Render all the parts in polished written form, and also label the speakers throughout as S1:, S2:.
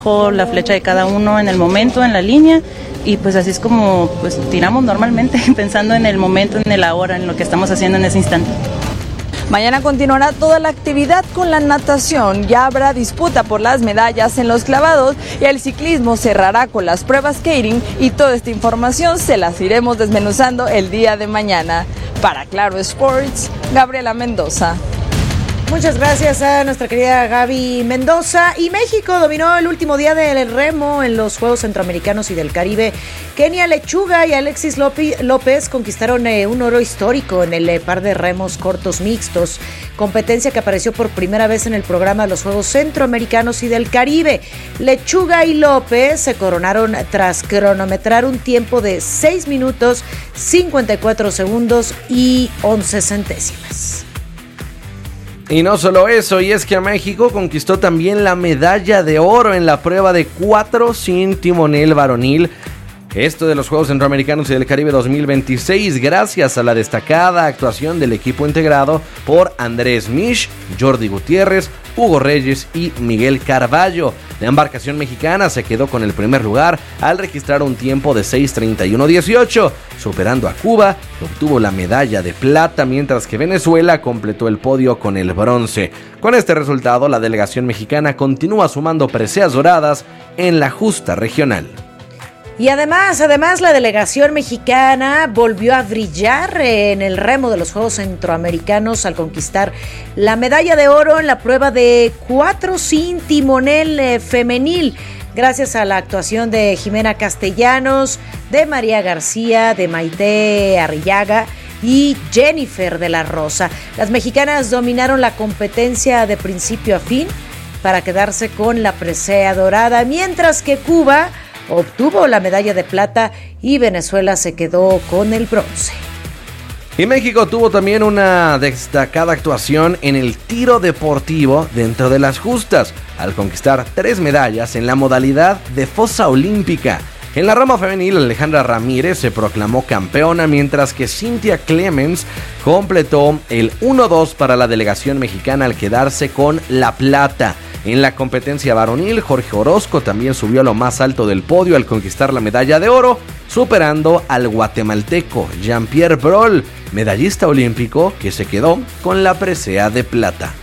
S1: la flecha de cada uno en el momento, en la línea, y pues así es como pues tiramos normalmente, pensando en el momento, en el ahora, en lo que estamos haciendo en ese instante.
S2: Mañana continuará toda la actividad con la natación, ya habrá disputa por las medallas en los clavados y el ciclismo cerrará con las pruebas skating, y toda esta información se las iremos desmenuzando el día de mañana. Para Claro Sports, Gabriela Mendoza.
S3: Muchas gracias a nuestra querida Gaby Mendoza. Y México dominó el último día del remo en los Juegos Centroamericanos y del Caribe. Kenia Lechuga y Alexis López conquistaron un oro histórico en el par de remos cortos mixtos, competencia que apareció por primera vez en el programa de los Juegos Centroamericanos y del Caribe. Lechuga y López se coronaron tras cronometrar un tiempo de 6 minutos, 54 segundos y 11 centésimas.
S4: Y no solo eso, y es que México conquistó también la medalla de oro en la prueba de 4 sin timonel varonil. Esto de los Juegos Centroamericanos y del Caribe 2026, gracias a la destacada actuación del equipo integrado por Andrés Misch, Jordi Gutiérrez, Hugo Reyes y Miguel Carballo. La embarcación mexicana se quedó con el primer lugar al registrar un tiempo de 6:31:18, superando a Cuba, que obtuvo la medalla de plata, mientras que Venezuela completó el podio con el bronce. Con este resultado, la delegación mexicana continúa sumando preseas doradas en la justa regional.
S3: Y además, la delegación mexicana volvió a brillar en el remo de los Juegos Centroamericanos al conquistar la medalla de oro en la prueba de 4 sin timonel femenil, gracias a la actuación de Jimena Castellanos, de María García, de Maite Arrillaga y Jennifer de la Rosa. Las mexicanas dominaron la competencia de principio a fin para quedarse con la presea dorada, mientras que Cuba obtuvo la medalla de plata y Venezuela se quedó con el bronce.
S4: Y México tuvo también una destacada actuación en el tiro deportivo dentro de las justas, al conquistar 3 medallas en la modalidad de fosa olímpica. En la rama femenil, Alejandra Ramírez se proclamó campeona, mientras que Cynthia Clemens completó el 1-2 para la delegación mexicana al quedarse con la plata. En la competencia varonil, Jorge Orozco también subió a lo más alto del podio al conquistar la medalla de oro, superando al guatemalteco Jean-Pierre Broll, medallista olímpico que se quedó con la presea de plata.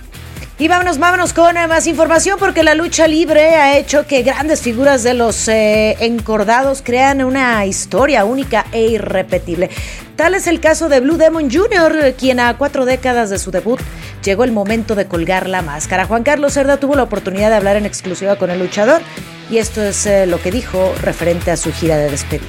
S3: Y vámonos con más información, porque la lucha libre ha hecho que grandes figuras de los encordados crean una historia única e irrepetible. Tal es el caso de Blue Demon Jr., quien a 4 décadas de su debut llegó el momento de colgar la máscara. Juan Carlos Cerda tuvo la oportunidad de hablar en exclusiva con el luchador, y esto es lo que dijo referente a su gira de despedida.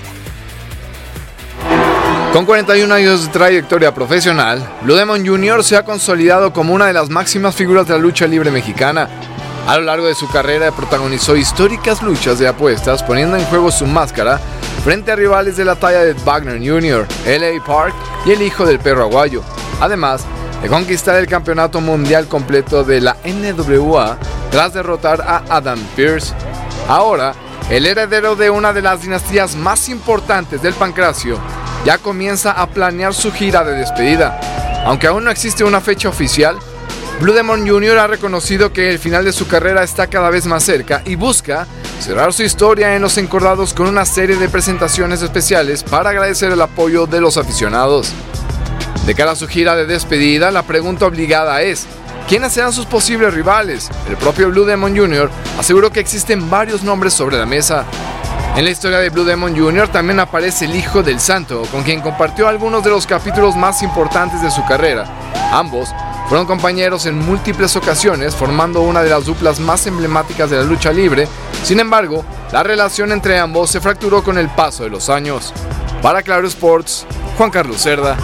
S5: Con 41 años de trayectoria profesional, Blue Demon Jr. se ha consolidado como una de las máximas figuras de la lucha libre mexicana. A lo largo de su carrera protagonizó históricas luchas de apuestas, poniendo en juego su máscara frente a rivales de la talla de Wagner Jr., L.A. Park y el hijo del perro aguayo. Además de conquistar el campeonato mundial completo de la NWA tras derrotar a Adam Pearce. Ahora, el heredero de una de las dinastías más importantes del pancracio ya comienza a planear su gira de despedida. Aunque aún no existe una fecha oficial, Blue Demon Jr. ha reconocido que el final de su carrera está cada vez más cerca y busca cerrar su historia en los encordados con una serie de presentaciones especiales para agradecer el apoyo de los aficionados. De cara a su gira de despedida, la pregunta obligada es: ¿quiénes serán sus posibles rivales? El propio Blue Demon Jr. aseguró que existen varios nombres sobre la mesa. En la historia de Blue Demon Jr. también aparece el hijo del Santo, con quien compartió algunos de los capítulos más importantes de su carrera. Ambos fueron compañeros en múltiples ocasiones, formando una de las duplas más emblemáticas de la lucha libre. Sin embargo, la relación entre ambos se fracturó con el paso de los años. Para Claro Sports, Juan Carlos Cerda.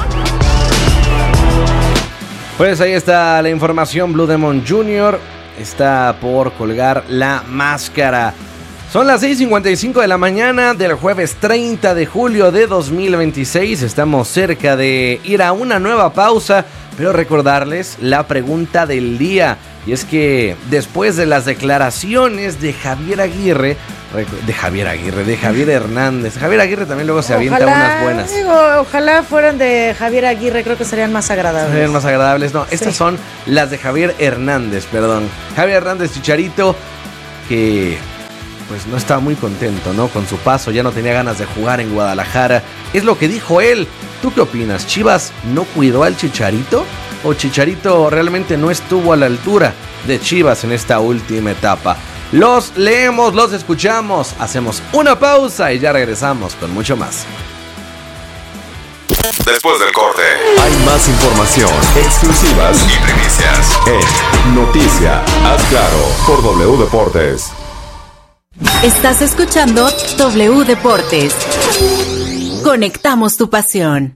S4: Pues ahí está la información. Blue Demon Jr. está por colgar la máscara. Son las 6:55 de la mañana del jueves 30 de julio de 2026. Estamos cerca de ir a una nueva pausa, pero recordarles la pregunta del día. Y es que después de las declaraciones de Javier Aguirre, de Javier Hernández. Javier Aguirre también luego se avienta unas buenas.
S3: Ojalá fueran de Javier Aguirre, creo que serían más agradables.
S4: Serían más agradables, no, estas son las de Javier Hernández, perdón. Javier Hernández Chicharito, que pues no estaba muy contento, ¿no? Con su paso, ya no tenía ganas de jugar en Guadalajara. Es lo que dijo él. ¿Tú qué opinas? ¿Chivas no cuidó al Chicharito? ¿O Chicharito realmente no estuvo a la altura de Chivas en esta última etapa? Los leemos, los escuchamos, hacemos una pausa y ya regresamos con mucho más.
S6: Después del corte,
S7: hay más información, exclusivas
S6: y primicias
S7: en Noticia. Haz claro por W Deportes.
S8: Estás escuchando W Deportes. Conectamos tu pasión.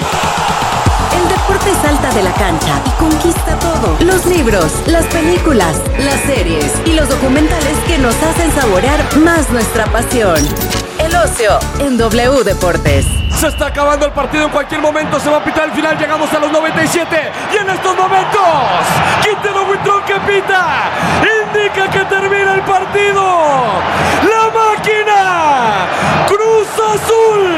S8: El deporte salta de la cancha y conquista todo. Los libros, las películas, las series y los documentales que nos hacen saborear más nuestra pasión. El ocio en W Deportes.
S9: Se está acabando el partido, en cualquier momento se va a pitar el final, llegamos a los 97 y en estos momentos Quintero Buitrón que pita, indica que termina el partido. La máquina Cruz Azul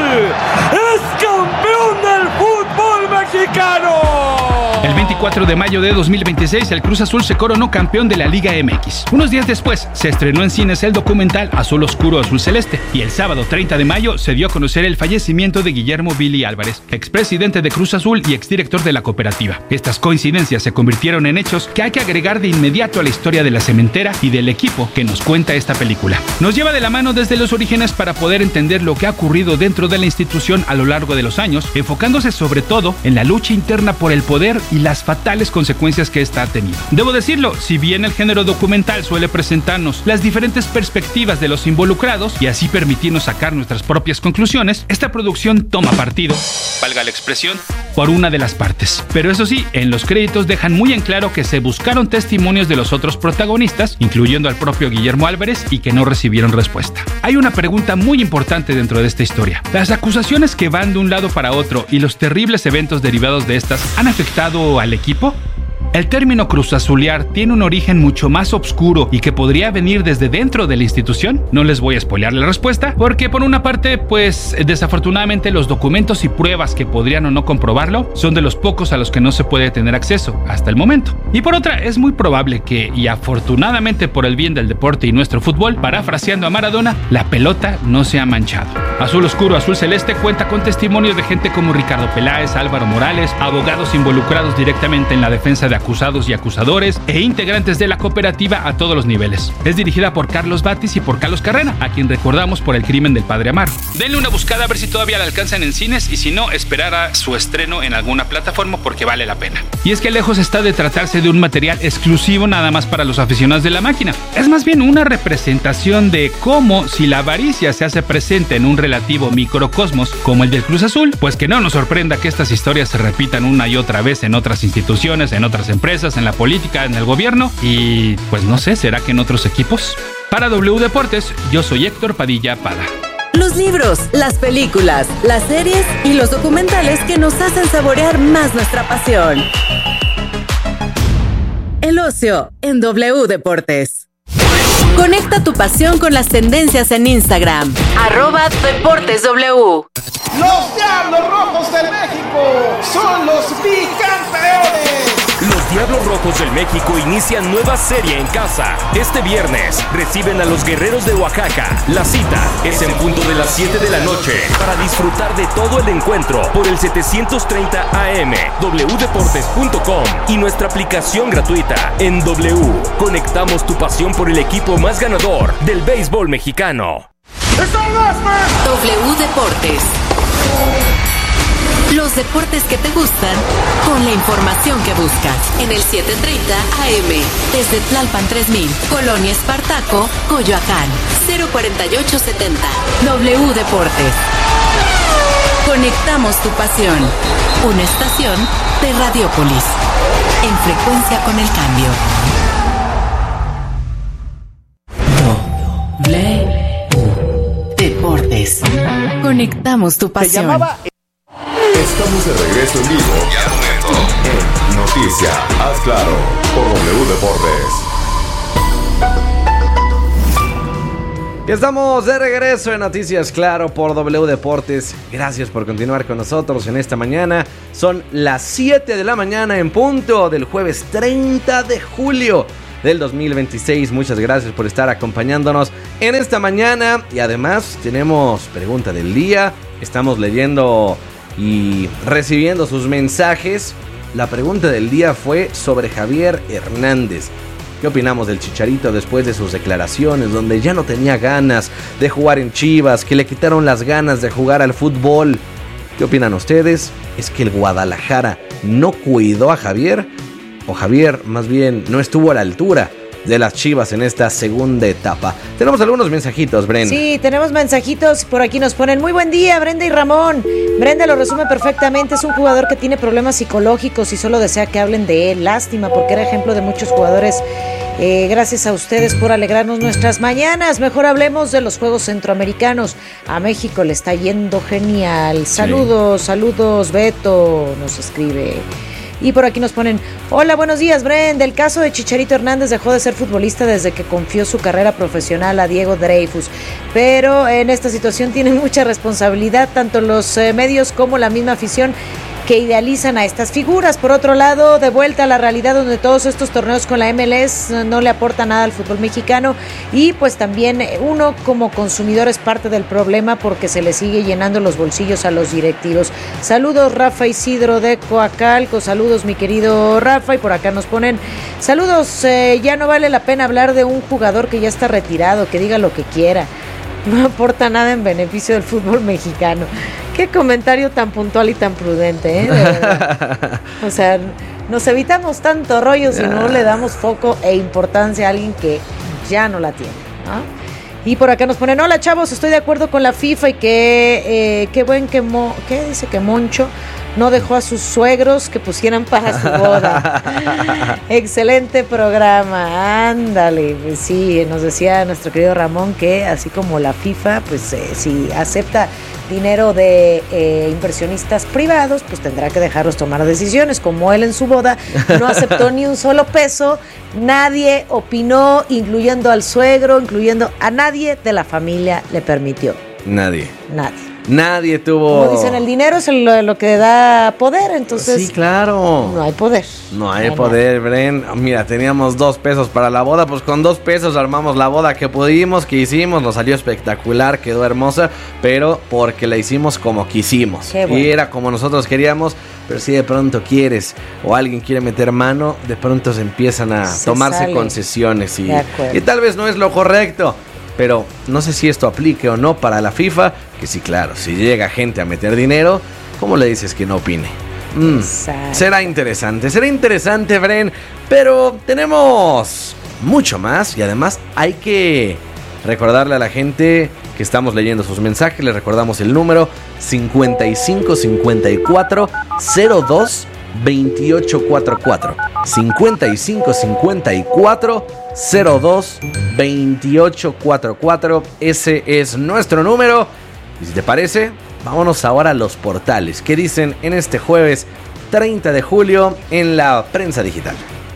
S9: es campeón del fútbol mexicano.
S10: El 24 de mayo de 2026, el Cruz Azul se coronó campeón de la Liga MX. Unos días después, se estrenó en cines el documental Azul Oscuro, Azul Celeste. Y el sábado 30 de mayo se dio a conocer el fallecimiento de Guillermo Billy Álvarez, expresidente de Cruz Azul y exdirector de la cooperativa. Estas coincidencias se convirtieron en hechos que hay que agregar de inmediato a la historia de la cementera y del equipo que nos cuenta esta película. Nos lleva de la mano desde los orígenes para poder entender lo que ha ocurrido dentro de la institución a lo largo de los años, enfocándose sobre todo en la lucha interna por el poder y las fatales consecuencias que esta ha tenido. Debo decirlo, si bien el género documental suele presentarnos las diferentes perspectivas de los involucrados y así permitirnos sacar nuestras propias conclusiones, esta producción toma partido, valga la expresión, por una de las partes. Pero eso sí, en los créditos dejan muy en claro que se buscaron testimonios de los otros protagonistas, incluyendo al propio Guillermo Álvarez, y que no recibieron respuesta. Hay una pregunta muy importante dentro de esta historia. ¿Las acusaciones que van de un lado para otro y los terribles eventos derivados de estas han afectado al equipo? El término cruzazulear tiene un origen mucho más oscuro y que podría venir desde dentro de la institución. No les voy a spoilear la respuesta, porque por una parte, pues desafortunadamente los documentos y pruebas que podrían o no comprobarlo son de los pocos a los que no se puede tener acceso hasta el momento. Y por otra, es muy probable que, y afortunadamente por el bien del deporte y nuestro fútbol, parafraseando a Maradona, la pelota no se ha manchado. Azul Oscuro, Azul Celeste cuenta con testimonios de gente como Ricardo Peláez, Álvaro Morales, abogados involucrados directamente en la defensa de acusados y acusadores e integrantes de la cooperativa a todos los niveles. Es dirigida por Carlos Batis y por Carlos Carrera, a quien recordamos por El crimen del padre Amaro. Denle una buscada a ver si todavía la alcanzan en cines y si no, esperar a su estreno en alguna plataforma porque vale la pena. Y es que lejos está de tratarse de un material exclusivo nada más para los aficionados de la máquina. Es más bien una representación de cómo, si la avaricia se hace presente en un relativo microcosmos como el del Cruz Azul, pues que no nos sorprenda que estas historias se repitan una y otra vez en otras instituciones, en otras empresas, en la política, en el gobierno y pues no sé, ¿será que en otros equipos? Para W Deportes, yo soy Héctor Padilla Pada.
S8: Los libros, las películas, las series y los documentales que nos hacen saborear más nuestra pasión. El ocio en W Deportes. Conecta tu pasión con las tendencias en Instagram. @DeportesW.
S11: Los Diablos Rojos del México son los bicampeones.
S12: Los Diablos Rojos del México inician nueva serie en casa. Este viernes reciben a los Guerreros de Oaxaca. La cita es en punto de las 7 de la noche para disfrutar de todo el encuentro por el 730 AM, wdeportes.com y nuestra aplicación gratuita en W. Conectamos tu pasión por el equipo más ganador del béisbol mexicano.
S8: W Deportes. Los deportes que te gustan con la información que buscas. En el 730 AM, desde Tlalpan 3000, Colonia Espartaco, Coyoacán, 04870. W Deportes. Conectamos tu pasión. Una estación de Radiopolis. En frecuencia con el cambio. W Deportes. Conectamos tu pasión.
S7: Estamos de regreso en vivo en Noticia, haz claro, por W Deportes.
S4: Estamos de regreso en Noticias Claro por W Deportes. Gracias por continuar con nosotros en esta mañana. Son las 7 de la mañana en punto del jueves 30 de julio. del 2026. Muchas gracias por estar acompañándonos en esta mañana. Y además tenemos pregunta del día. Estamos leyendo y recibiendo sus mensajes. La pregunta del día fue sobre Javier Hernández. ¿Qué opinamos del Chicharito después de sus declaraciones, donde ya no tenía ganas de jugar en Chivas, que le quitaron las ganas de jugar al fútbol? ¿Qué opinan ustedes? ¿Es que el Guadalajara no cuidó a Javier? ¿O Javier más bien no estuvo a la altura de las Chivas en esta segunda etapa? Tenemos algunos mensajitos, Brenda.
S3: Sí, tenemos mensajitos. Por aquí nos ponen: muy buen día, Brenda y Ramón. Brenda lo resume perfectamente. Es un jugador que tiene problemas psicológicos y solo desea que hablen de él. Lástima, porque era ejemplo de muchos jugadores. Gracias a ustedes por alegrarnos nuestras mañanas. Mejor hablemos de los Juegos Centroamericanos. A México le está yendo genial. Saludos, saludos, Beto nos escribe. Y por aquí nos ponen: hola, buenos días, Brenda. El caso de Chicharito Hernández dejó de ser futbolista desde que confió su carrera profesional a Diego Dreyfus. Pero en esta situación tienen mucha responsabilidad tanto los medios como la misma afición, que idealizan a estas figuras. Por otro lado, de vuelta a la realidad, donde todos estos torneos con la MLS no le aportan nada al fútbol mexicano, y pues también uno como consumidor es parte del problema, porque se le sigue llenando los bolsillos a los directivos. Saludos, Rafa Isidro de Coacalco. Saludos, mi querido Rafa. Y por acá nos ponen: saludos, ya no vale la pena hablar de un jugador que ya está retirado, que diga lo que quiera, no aporta nada en beneficio del fútbol mexicano. Qué comentario tan puntual y tan prudente, ¿eh? O sea, nos evitamos tanto rollo si no le damos foco e importancia a alguien que ya no la tiene, ¿no? Y por acá nos ponen: hola, chavos, estoy de acuerdo con la FIFA y que ¿qué dice? Que Moncho no dejó a sus suegros que pusieran para su boda. Excelente programa, ándale. Pues sí, nos decía nuestro querido Ramón que así como la FIFA, pues si acepta dinero de inversionistas privados, pues tendrá que dejarlos tomar decisiones. Como él en su boda no aceptó ni un solo peso, nadie opinó, incluyendo al suegro, incluyendo a nadie de la familia le permitió. Nadie tuvo... Como dicen, el dinero es lo que da poder, entonces...
S4: Sí, claro.
S3: No hay poder.
S4: No hay poder, Bren. Mira, teníamos 2 pesos para la boda, pues con 2 pesos armamos la boda que pudimos, que hicimos, nos salió espectacular, quedó hermosa, pero porque la hicimos como quisimos. Bueno. Y era como nosotros queríamos, pero si de pronto quieres o alguien quiere meter mano, de pronto se empiezan a tomarse concesiones y tal vez no es lo correcto. Pero no sé si esto aplique o no para la FIFA, que sí, claro, si llega gente a meter dinero, ¿cómo le dices que no opine? Será interesante, Bren, pero tenemos mucho más y además hay que recordarle a la gente que estamos leyendo sus mensajes. Les recordamos el número 5554 02 2844 5554 02 2844. Ese es nuestro número. Y si te parece, vámonos ahora a los portales. ¿Qué dicen en este jueves 30 de julio en la prensa digital?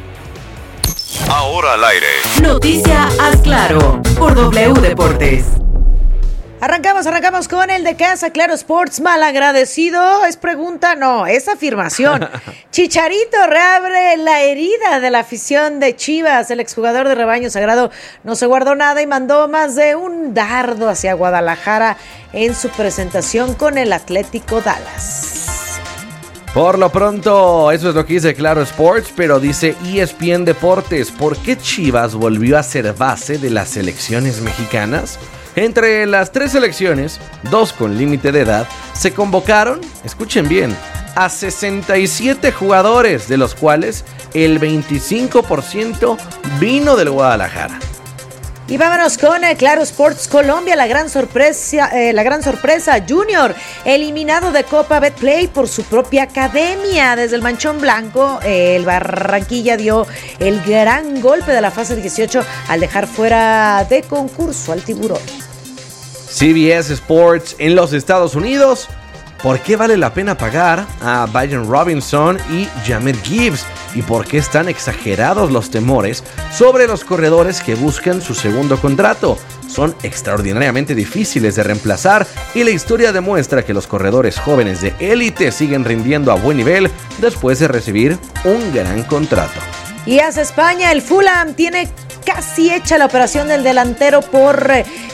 S7: Ahora al aire.
S8: Noticia Haz Claro por W Deportes.
S3: Arrancamos con el de casa, Claro Sports. Malagradecido, ¿es pregunta? No, es afirmación. Chicharito reabre la herida de la afición de Chivas. El exjugador de Rebaño Sagrado no se guardó nada y mandó más de un dardo hacia Guadalajara en su presentación con el Atlético Dallas.
S4: Por lo pronto, eso es lo que dice Claro Sports, pero dice ESPN Deportes: ¿por qué Chivas volvió a ser base de las selecciones mexicanas? Entre las 3 selecciones, 2 con límite de edad, se convocaron, escuchen bien, a 67 jugadores, de los cuales el 25% vino del Guadalajara.
S3: Y vámonos con Claro Sports Colombia, la gran sorpresa Junior, eliminado de Copa Betplay por su propia academia. Desde el Manchón Blanco, el Barranquilla dio el gran golpe de la fase 18 al dejar fuera de concurso al Tiburón.
S4: CBS Sports en los Estados Unidos: ¿por qué vale la pena pagar a Brian Robinson y Jahmyr Gibbs? ¿Y por qué están exagerados los temores sobre los corredores que buscan su segundo contrato? Son extraordinariamente difíciles de reemplazar y la historia demuestra que los corredores jóvenes de élite siguen rindiendo a buen nivel después de recibir un gran contrato.
S3: Y hacia España, el Fulham tiene casi hecha la operación del delantero por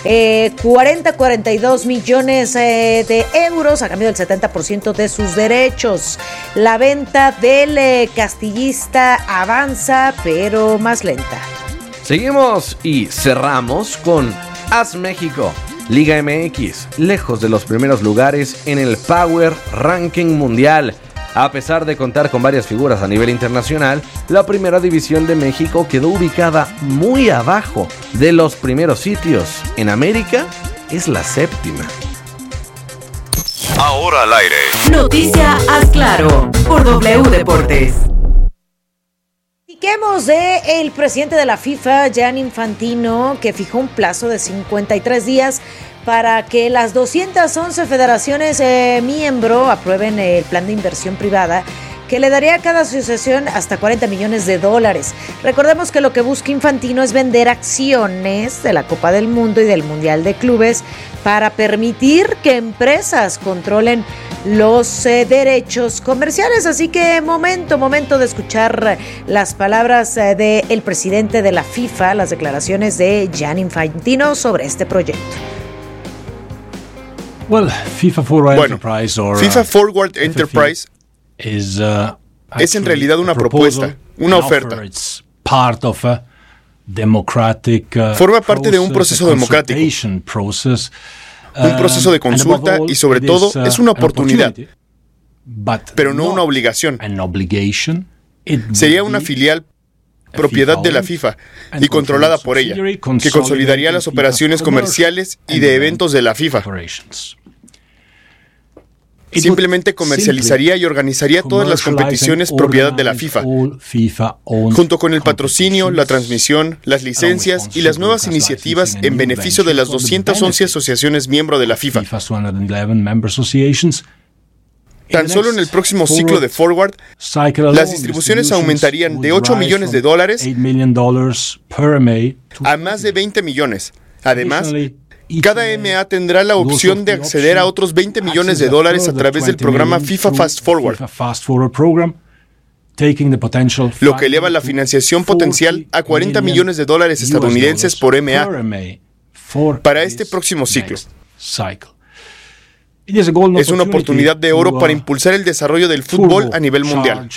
S3: 42 millones de euros a cambio del 70% de sus derechos. La venta del castillista avanza, pero más lenta.
S4: Seguimos y cerramos con AS México. Liga MX, lejos de los primeros lugares en el Power Ranking Mundial. A pesar de contar con varias figuras a nivel internacional, la primera división de México quedó ubicada muy abajo de los primeros sitios. En América es la séptima.
S7: Ahora al aire.
S8: Noticia Haz Claro por W Deportes.
S3: Platiquemos de el presidente de la FIFA, Gianni Infantino, que fijó un plazo de 53 días para que las 211 federaciones miembro aprueben el plan de inversión privada que le daría a cada asociación hasta 40 millones de dólares. Recordemos que lo que busca Infantino es vender acciones de la Copa del Mundo y del Mundial de Clubes para permitir que empresas controlen los derechos comerciales. Así que momento de escuchar las palabras del presidente de la FIFA, las declaraciones de Gianni Infantino sobre este proyecto.
S6: FIFA Forward Enterprise
S5: es en realidad una propuesta, una oferta. Forma parte de un proceso democrático, un proceso de consulta y sobre todo es una oportunidad, pero no una obligación. Sería una filial propiedad de la FIFA y controlada por ella, que consolidaría las operaciones comerciales y de eventos de la FIFA. Simplemente comercializaría y organizaría todas las competiciones propiedad de la FIFA, junto con el patrocinio, la transmisión, las licencias y las nuevas iniciativas en beneficio de las 211 asociaciones miembro de la FIFA. Tan solo en el próximo ciclo de Forward, las distribuciones aumentarían de $8 millones a más de 20 millones. Además, cada MA tendrá la opción de acceder a otros $20 millones a través del programa FIFA Fast Forward, lo que eleva la financiación potencial a $40 millones estadounidenses por MA para este próximo ciclo. Es una oportunidad de oro para impulsar el desarrollo del fútbol a nivel mundial.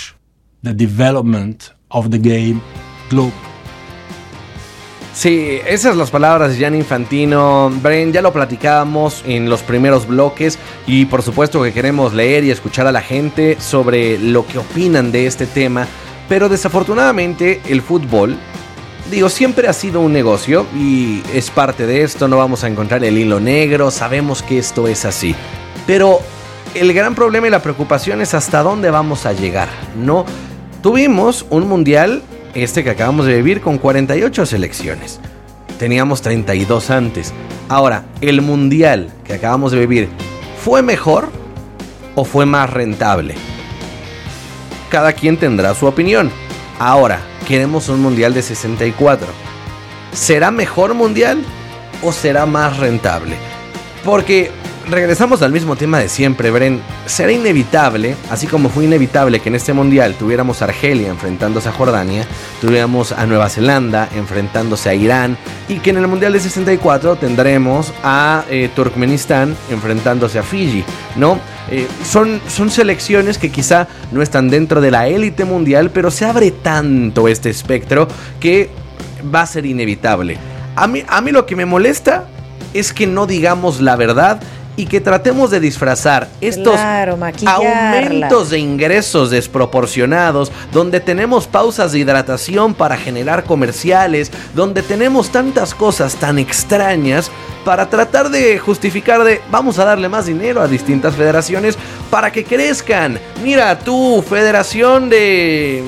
S4: Sí, esas las palabras de Gianni Infantino. Bren, ya lo platicábamos en los primeros bloques y por supuesto que queremos leer y escuchar a la gente sobre lo que opinan de este tema, pero desafortunadamente el fútbol, siempre ha sido un negocio y es parte de esto, no vamos a encontrar el hilo negro, sabemos que esto es así, pero el gran problema y la preocupación es hasta dónde vamos a llegar, ¿no? Tuvimos un mundial que acabamos de vivir con 48 selecciones. Teníamos 32 antes. Ahora, el mundial que acabamos de vivir, ¿fue mejor o fue más rentable? Cada quien tendrá su opinión. Ahora, queremos un mundial de 64. ¿Será mejor mundial o será más rentable? Porque regresamos al mismo tema de siempre, Bren. Será inevitable, así como fue inevitable que en este mundial tuviéramos a Argelia enfrentándose a Jordania, tuviéramos a Nueva Zelanda enfrentándose a Irán, y que en el mundial de 64 tendremos a Turkmenistán enfrentándose a Fiji, ¿no? Son selecciones que quizá no están dentro de la élite mundial, pero se abre tanto este espectro que va a ser inevitable. A mí lo que me molesta es que no digamos la verdad y que tratemos de disfrazar estos aumentos de ingresos desproporcionados, donde tenemos pausas de hidratación para generar comerciales, donde tenemos tantas cosas tan extrañas para tratar de justificar vamos a darle más dinero a distintas federaciones para que crezcan. Mira, tú, Federación de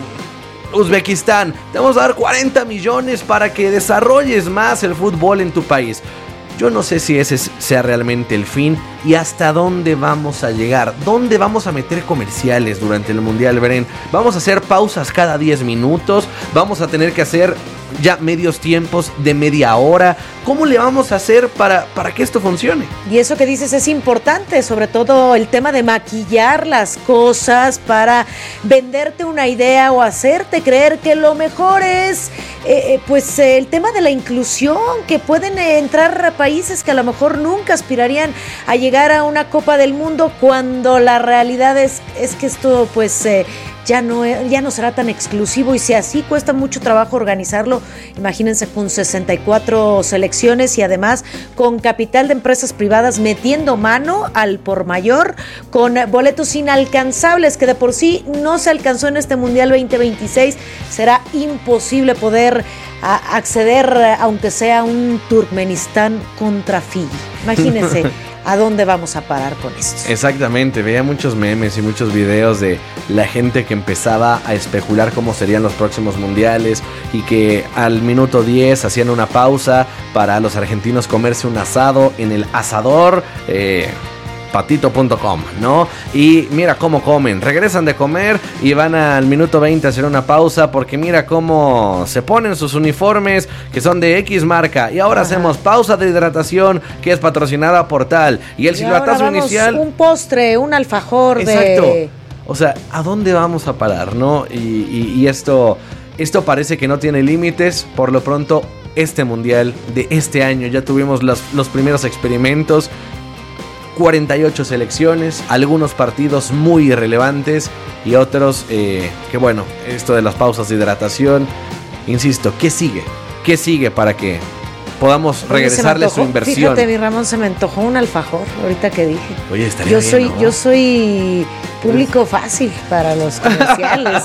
S4: Uzbekistán, te vamos a dar 40 millones para que desarrolles más el fútbol en tu país. Yo no sé si ese sea realmente el fin y hasta dónde vamos a llegar. ¿Dónde vamos a meter comerciales durante el Mundial, Bren? ¿Vamos a hacer pausas cada 10 minutos? ¿Vamos a tener que hacer ya medios tiempos de media hora? ¿Cómo le vamos a hacer para que esto funcione?
S3: Y eso que dices es importante, sobre todo el tema de maquillar las cosas para venderte una idea o hacerte creer que lo mejor es pues el tema de la inclusión, que pueden entrar países que a lo mejor nunca aspirarían a llegar a una Copa del Mundo, cuando la realidad es que esto pues ya no será tan exclusivo, y si así cuesta mucho trabajo organizarlo, imagínense con 64 selecciones y además con capital de empresas privadas metiendo mano al por mayor, con boletos inalcanzables que de por sí no se alcanzó en este Mundial 2026, será imposible poder acceder, aunque sea un Turkmenistán contra Fiji. Imagínense ¿a dónde vamos a parar con esto?
S4: Exactamente, veía muchos memes y muchos videos de la gente que empezaba a especular cómo serían los próximos mundiales y que al minuto 10 hacían una pausa para los argentinos comerse un asado en el asador, patito.com, ¿no? Y mira cómo comen, regresan de comer y van al minuto 20 a hacer una pausa porque mira cómo se ponen sus uniformes que son de X marca, y ahora hacemos pausa de hidratación que es patrocinada por tal, y el silbatazo inicial,
S3: un postre, un alfajor.
S4: Exacto. O sea, ¿a dónde vamos a parar, no? Y esto parece que no tiene límites. Por lo pronto, este mundial de este año ya tuvimos los primeros experimentos. 48 selecciones, algunos partidos muy irrelevantes y otros que bueno, esto de las pausas de hidratación, insisto, ¿qué sigue? ¿Qué sigue para que podamos regresarle su inversión?
S3: Fíjate, mi Ramón, se me antojó un alfajor ahorita que dije.
S4: Oye, estaría bien, ¿no?
S3: Yo soy público fácil para los comerciales,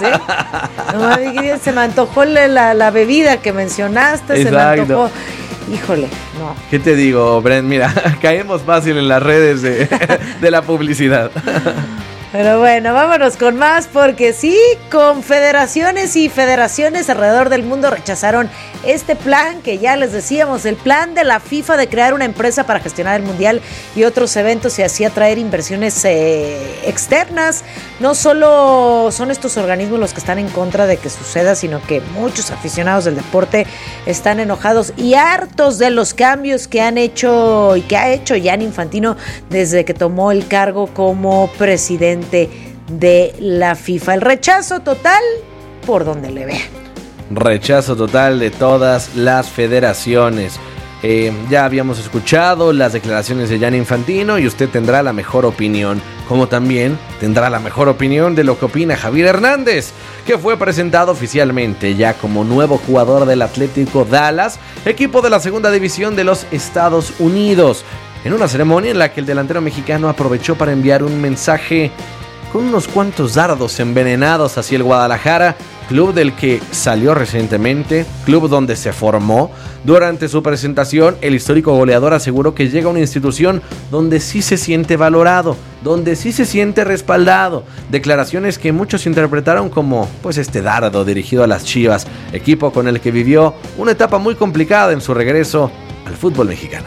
S3: No, se me antojó la bebida que mencionaste. Exacto. Se me antojó. Híjole, no.
S4: ¿Qué te digo, Brent? Mira, caemos fácil en las redes de la publicidad.
S3: Pero bueno, vámonos con más, porque sí, confederaciones y federaciones alrededor del mundo rechazaron este plan que ya les decíamos, el plan de la FIFA de crear una empresa para gestionar el Mundial y otros eventos y así atraer inversiones externas. No solo son estos organismos los que están en contra de que suceda, sino que muchos aficionados del deporte están enojados y hartos de los cambios que han hecho y que ha hecho Gianni Infantino desde que tomó el cargo como presidente de la FIFA. El rechazo total por donde le vean.
S4: Rechazo total de todas las federaciones. Ya habíamos escuchado las declaraciones de Gianni Infantino y usted tendrá la mejor opinión, como también tendrá la mejor opinión de lo que opina Javier Hernández, que fue presentado oficialmente ya como nuevo jugador del Atlético Dallas, equipo de la segunda división de los Estados Unidos, en una ceremonia en la que el delantero mexicano aprovechó para enviar un mensaje con unos cuantos dardos envenenados hacia el Guadalajara, club del que salió recientemente, club donde se formó. Durante su presentación, el histórico goleador aseguró que llega a una institución donde sí se siente valorado, donde sí se siente respaldado. Declaraciones que muchos interpretaron como pues este dardo dirigido a las Chivas, equipo con el que vivió una etapa muy complicada en su regreso al fútbol mexicano.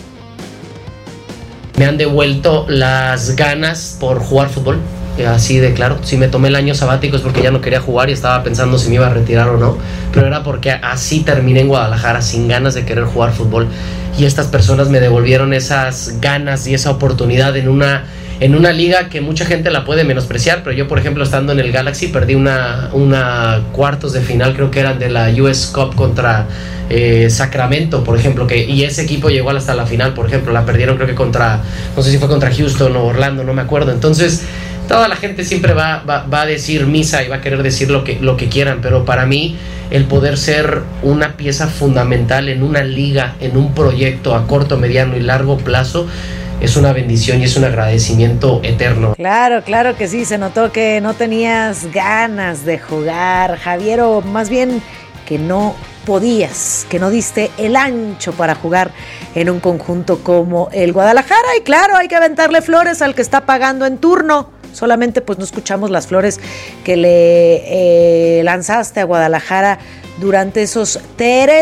S13: Me han devuelto las ganas por jugar fútbol, así de claro. Si me tomé el año sabático es porque ya no quería jugar y estaba pensando si me iba a retirar o no, pero era porque así terminé en Guadalajara, sin ganas de querer jugar fútbol, y estas personas me devolvieron esas ganas y esa oportunidad en una liga que mucha gente la puede menospreciar, pero yo, por ejemplo, estando en el Galaxy, perdí una cuartos de final, creo que eran de la US Cup contra Sacramento, por ejemplo, y ese equipo llegó hasta la final, por ejemplo, la perdieron creo que no sé si fue contra Houston o Orlando, no me acuerdo. Entonces, toda la gente siempre va a decir misa y va a querer decir lo que quieran, pero para mí, el poder ser una pieza fundamental en una liga, en un proyecto a corto, mediano y largo plazo, es una bendición y es un agradecimiento eterno.
S3: Claro que sí, se notó que no tenías ganas de jugar, Javier, o más bien que no podías, que no diste el ancho para jugar en un conjunto como el Guadalajara. Y claro, hay que aventarle flores al que está pagando en turno. Solamente pues no escuchamos las flores que le lanzaste a Guadalajara durante esos 3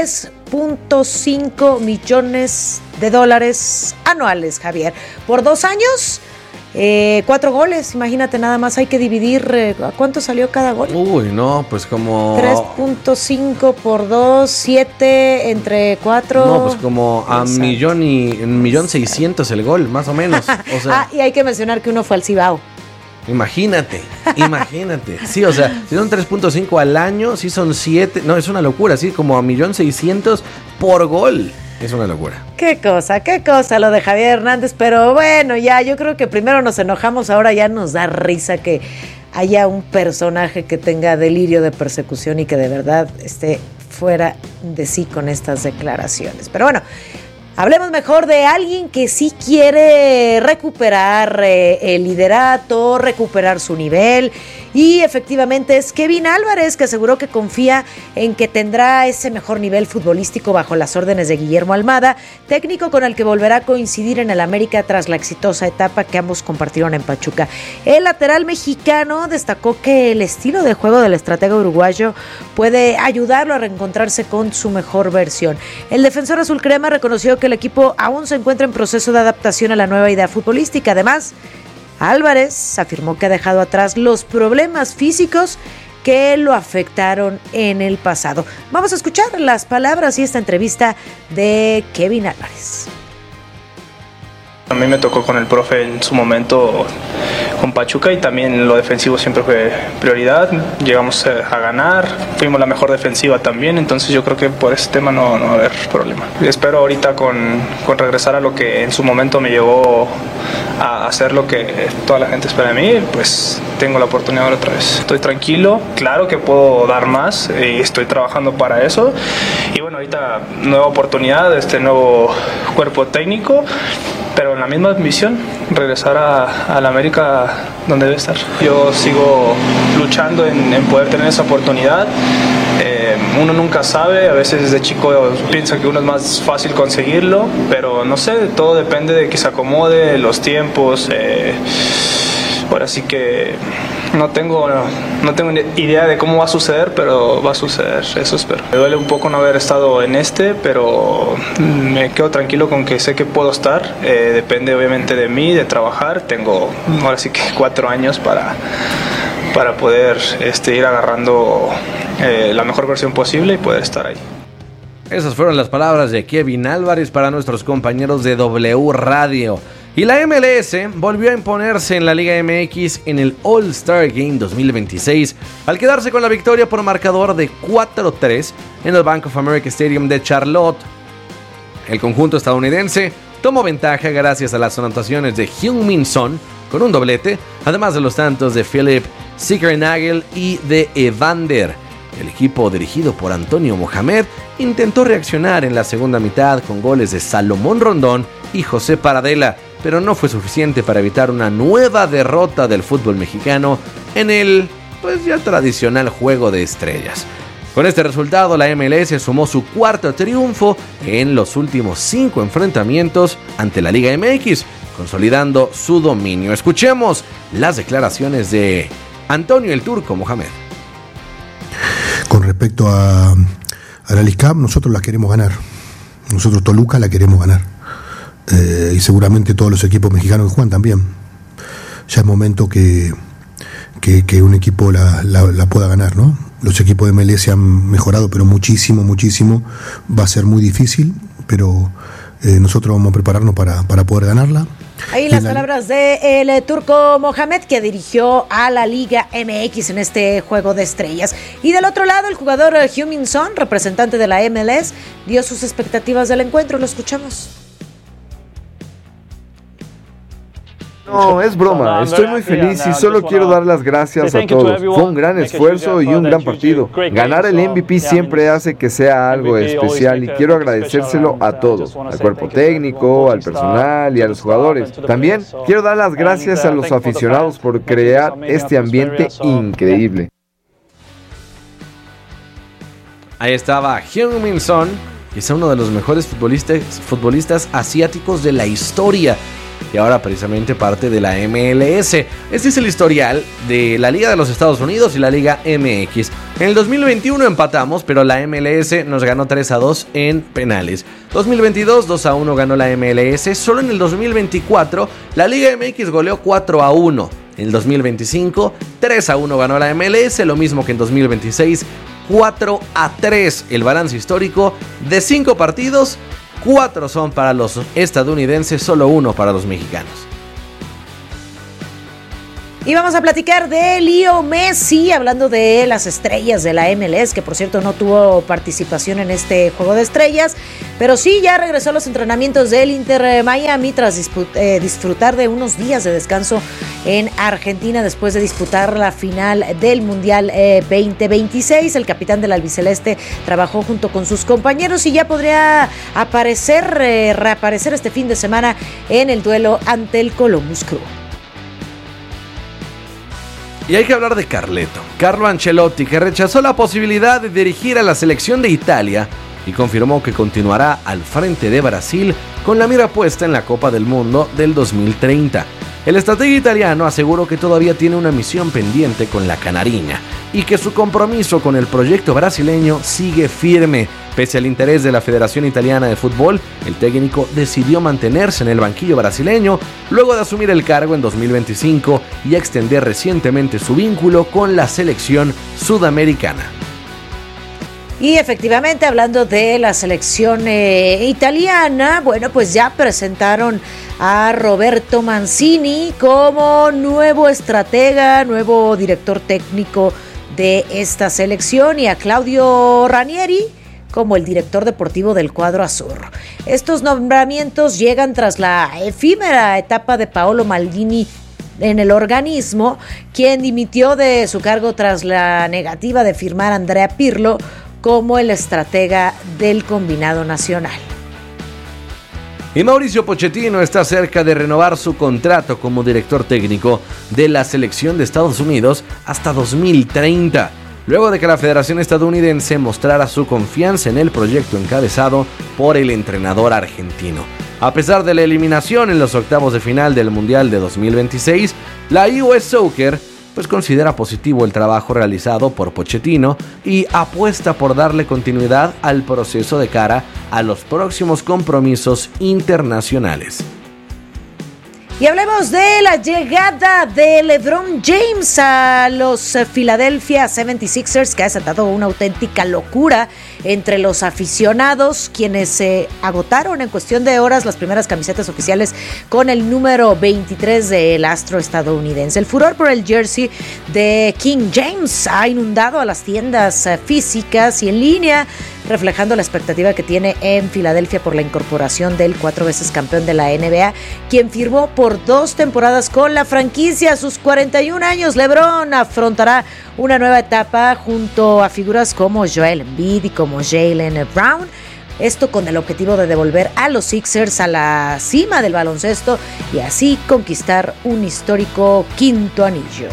S3: $3.5 millones anuales, Javier. Por 2 años, 4 goles. Imagínate, nada más hay que dividir. ¿A cuánto salió cada gol?
S4: Uy, no, pues como
S3: 3.5 por 2, 7 entre 4.
S4: No, pues como a $1,600,000 el gol, más o menos. O sea,
S3: y hay que mencionar que uno fue al Cibao.
S4: Imagínate. Sí, o sea, si son 3.5 al año, si son 7, no, es una locura, sí, como a $1,600,000 por gol. Es una locura.
S3: Qué cosa lo de Javier Hernández, pero bueno, ya, yo creo que primero nos enojamos, ahora ya nos da risa que haya un personaje que tenga delirio de persecución y que de verdad esté fuera de sí con estas declaraciones. Pero bueno, hablemos mejor de alguien que sí quiere recuperar el liderato, recuperar su nivel, y efectivamente es Kevin Álvarez, que aseguró que confía en que tendrá ese mejor nivel futbolístico bajo las órdenes de Guillermo Almada, técnico con el que volverá a coincidir en el América tras la exitosa etapa que ambos compartieron en Pachuca. El lateral mexicano destacó que el estilo de juego del estratega uruguayo puede ayudarlo a reencontrarse con su mejor versión. El defensor azul crema reconoció que el equipo aún se encuentra en proceso de adaptación a la nueva idea futbolística. Además, Álvarez afirmó que ha dejado atrás los problemas físicos que lo afectaron en el pasado. Vamos a escuchar las palabras y esta entrevista de Kevin Álvarez.
S14: A mí me tocó con el profe en su momento con Pachuca y también lo defensivo siempre fue prioridad. Llegamos a ganar, fuimos la mejor defensiva también, entonces yo creo que por ese tema no va a haber problema. Espero ahorita con regresar a lo que en su momento me llevó a hacer lo que toda la gente espera de mí, pues tengo la oportunidad otra vez. Estoy tranquilo, claro que puedo dar más y estoy trabajando para eso. Y bueno, ahorita nueva oportunidad, este nuevo cuerpo técnico, pero en la misma misión, regresar a la América donde debe estar. Yo sigo luchando en poder tener esa oportunidad. Uno nunca sabe, a veces desde chico piensa que uno es más fácil conseguirlo, pero no sé, todo depende de que se acomode, los tiempos. Ahora sí que no tengo idea de cómo va a suceder, pero va a suceder, eso espero. Me duele un poco no haber estado en pero me quedo tranquilo con que sé que puedo estar. Depende obviamente de mí, de trabajar. Tengo ahora sí que 4 años para poder ir agarrando la mejor versión posible y poder estar ahí.
S4: Esas fueron las palabras de Kevin Álvarez para nuestros compañeros de W Radio. Y la MLS volvió a imponerse en la Liga MX en el All-Star Game 2026 al quedarse con la victoria por marcador de 4-3 en el Bank of America Stadium de Charlotte. El conjunto estadounidense tomó ventaja gracias a las anotaciones de Heung-min Son con un doblete, además de los tantos de Philip Zickernagel y de Evander. El equipo dirigido por Antonio Mohamed intentó reaccionar en la segunda mitad con goles de Salomón Rondón y José Paradela, pero no fue suficiente para evitar una nueva derrota del fútbol mexicano en el ya tradicional juego de estrellas. Con este resultado, la MLS sumó su 4º triunfo en los últimos 5 enfrentamientos ante la Liga MX, consolidando su dominio. Escuchemos las declaraciones de Antonio el Turco Mohamed.
S15: Con respecto a la League Cup, nosotros la queremos ganar. Nosotros Toluca la queremos ganar. Y seguramente todos los equipos mexicanos que juegan también. Ya es momento que un equipo la pueda ganar, ¿no? Los equipos de MLS han mejorado, pero muchísimo. Va a ser muy difícil, pero nosotros vamos a prepararnos para poder ganarla.
S3: Ahí las palabras de el Turco Mohamed, que dirigió a la Liga MX en este juego de estrellas. Y del otro lado, el jugador Heung-min Son, representante de la MLS, dio sus expectativas del encuentro. Lo escuchamos.
S16: No, es broma, estoy muy feliz y solo quiero dar las gracias a todos. Fue un gran esfuerzo y un gran partido. Ganar el MVP siempre hace que sea algo especial y quiero agradecérselo a todos, al cuerpo técnico, al personal y a los jugadores. También quiero dar las gracias a los aficionados por crear este ambiente increíble.
S4: Ahí estaba Heung-min Son, que es uno de los mejores futbolistas asiáticos de la historia. y ahora precisamente parte de la MLS. Este es el historial de la Liga de los Estados Unidos y la Liga MX. En el 2021 empatamos, pero la MLS nos ganó 3-2 en penales. 2022, 2-1 ganó la MLS. Solo en el 2024, la Liga MX goleó 4-1. En el 2025, 3-1 ganó la MLS, lo mismo que en 2026, 4-3. El balance histórico de 5 partidos, 4 son para los estadounidenses, solo 1 para los mexicanos.
S3: Y vamos a platicar de Leo Messi, hablando de las estrellas de la MLS, que por cierto no tuvo participación en este Juego de Estrellas, pero sí ya regresó a los entrenamientos del Inter Miami tras disfrutar de unos días de descanso en Argentina después de disputar la final del Mundial 2026. El capitán del albiceleste trabajó junto con sus compañeros y ya podría reaparecer este fin de semana en el duelo ante el Columbus Crew.
S4: Y hay que hablar de Carlo Ancelotti, que rechazó la posibilidad de dirigir a la selección de Italia y confirmó que continuará al frente de Brasil con la mira puesta en la Copa del Mundo del 2030. El estratega italiano aseguró que todavía tiene una misión pendiente con la Canariña y que su compromiso con el proyecto brasileño sigue firme. Pese al interés de la Federación Italiana de Fútbol, el técnico decidió mantenerse en el banquillo brasileño luego de asumir el cargo en 2025 y extender recientemente su vínculo con la selección sudamericana.
S3: Y efectivamente, hablando de la selección italiana, bueno, pues ya presentaron a Roberto Mancini como nuevo estratega, nuevo director técnico de esta selección, y a Claudio Ranieri como el director deportivo del cuadro azul. Estos nombramientos llegan tras la efímera etapa de Paolo Maldini en el organismo, quien dimitió de su cargo tras la negativa de firmar a Andrea Pirlo como el estratega del combinado nacional.
S4: Y Mauricio Pochettino está cerca de renovar su contrato como director técnico de la selección de Estados Unidos hasta 2030, luego de que la Federación Estadounidense mostrara su confianza en el proyecto encabezado por el entrenador argentino. A pesar de la eliminación en los octavos de final del Mundial de 2026, la US Soccer considera positivo el trabajo realizado por Pochettino y apuesta por darle continuidad al proceso de cara a los próximos compromisos internacionales.
S3: Y hablemos de la llegada de LeBron James a los Philadelphia 76ers, que ha desatado una auténtica locura entre los aficionados, quienes se agotaron en cuestión de horas las primeras camisetas oficiales con el número 23 del astro estadounidense. El furor por el jersey de King James ha inundado a las tiendas físicas y en línea, reflejando la expectativa que tiene en Filadelfia por la incorporación del 4 veces campeón de la NBA, quien firmó por 2 temporadas con la franquicia. A sus 41 años, LeBron afrontará una nueva etapa junto a figuras como Joel Embiid y como Jaylen Brown. Esto con el objetivo de devolver a los Sixers a la cima del baloncesto y así conquistar un histórico 5º anillo.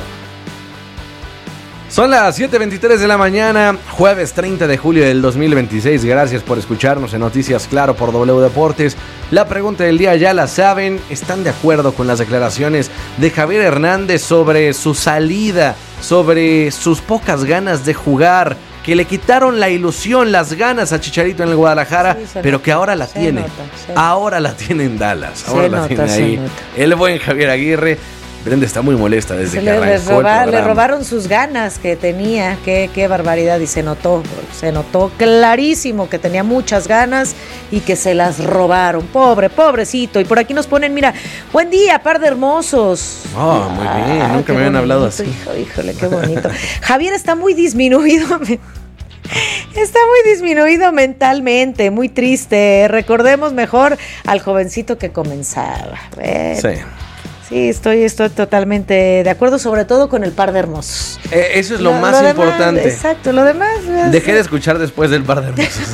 S4: Son las 7:23 de la mañana, jueves 30 de julio del 2026. Gracias por escucharnos en Noticias Claro por W Deportes. La pregunta del día ya la saben. ¿Están de acuerdo con las declaraciones de Javier Hernández sobre su salida, sobre sus pocas ganas de jugar, que le quitaron la ilusión, las ganas a Chicharito en el Guadalajara, sí, pero que ahora la tiene? Ahora la tiene en Dallas. Ahora la tiene ahí. El buen Javier Aguirre. Brenda está muy molesta desde que arrancó el programa.
S3: Le robaron sus ganas que tenía, qué barbaridad, y se notó clarísimo que tenía muchas ganas y que se las robaron. Pobrecito. Y por aquí nos ponen, mira, buen día, par de hermosos.
S4: Oh, muy bien, nunca me habían hablado así.
S3: Híjole, qué bonito. Javier está muy disminuido. Está muy disminuido mentalmente, muy triste. Recordemos mejor al jovencito que comenzaba.
S4: Sí.
S3: Sí, estoy totalmente de acuerdo, sobre todo con el par de hermosos.
S4: Eso es lo más importante.
S3: Demás, exacto, lo demás.
S4: Dejé de escuchar después del par de hermosos.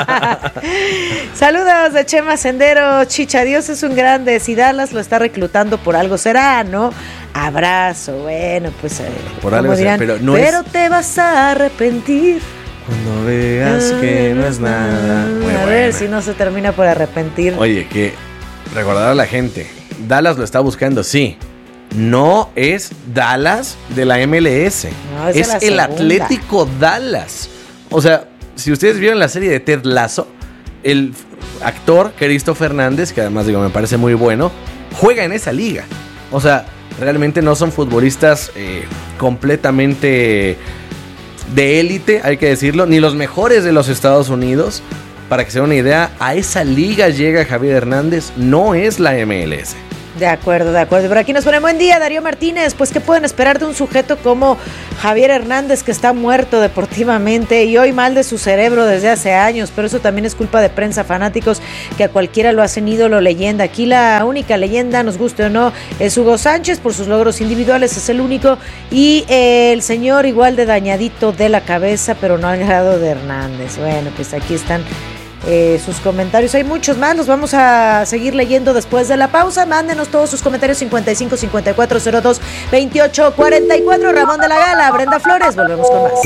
S3: Saludos de Chema Sendero. Chicha, Dios es un grande. Si Dallas lo está reclutando por algo será, ¿no? Abrazo. Bueno, pues
S4: por algo
S3: dirán,
S4: será,
S3: pero te vas a arrepentir.
S4: Cuando veas que no es nada.
S3: A ver si no se termina por arrepentir.
S4: Oye, que recordar a la gente Dallas lo está buscando, sí. No es Dallas de la MLS.
S3: No,
S4: es el Atlético Dallas. O sea, si ustedes vieron la serie de Ted Lasso, el actor Cristo Fernández, que además me parece muy bueno, juega en esa liga. O sea, realmente no son futbolistas completamente de élite, hay que decirlo, ni los mejores de los Estados Unidos. Para que se den una idea, a esa liga llega Javier Hernández, no es la MLS.
S3: De acuerdo. Por aquí nos pone buen día, Darío Martínez. Pues, ¿qué pueden esperar de un sujeto como Javier Hernández, que está muerto deportivamente y hoy mal de su cerebro desde hace años? Pero eso también es culpa de prensa, fanáticos, que a cualquiera lo hacen ídolo, leyenda. Aquí la única leyenda, nos guste o no, es Hugo Sánchez. Por sus logros individuales es el único. Y el señor igual de dañadito de la cabeza, pero no al grado de Hernández. Bueno, pues aquí están sus comentarios. Hay muchos más, los vamos a seguir leyendo después de la pausa. Mándenos todos sus comentarios 55 54 02 28 44. Ramón de la Gala, Brenda Flores, volvemos con más.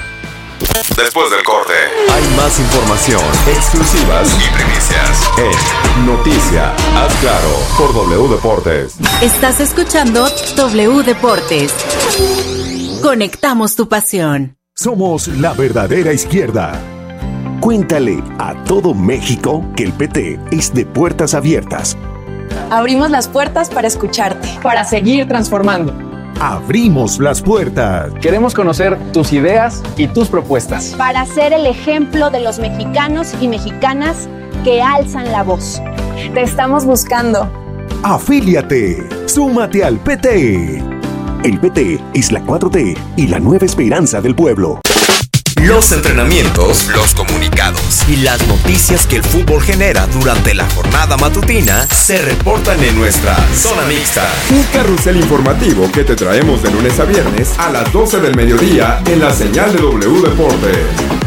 S7: Después del corte hay más información, exclusivas y primicias en Noticia Haz Claro por W Deportes.
S8: Estás escuchando W Deportes. Conectamos tu pasión.
S17: Somos la verdadera izquierda. Cuéntale a todo México que el PT es de puertas abiertas.
S18: Abrimos las puertas para escucharte, para seguir transformando.
S17: Abrimos las puertas.
S19: Queremos conocer tus ideas y tus propuestas.
S20: Para ser el ejemplo de los mexicanos y mexicanas que alzan la voz.
S18: Te estamos buscando.
S17: Afíliate. Súmate al PT. El PT es la 4T y la nueva esperanza del pueblo.
S7: Los entrenamientos, los comunicados y las noticias que el fútbol genera durante la jornada matutina se reportan en nuestra Zona Mixta.
S21: Un carrusel informativo que te traemos de lunes a viernes a las 12 del mediodía en la señal de W Deportes.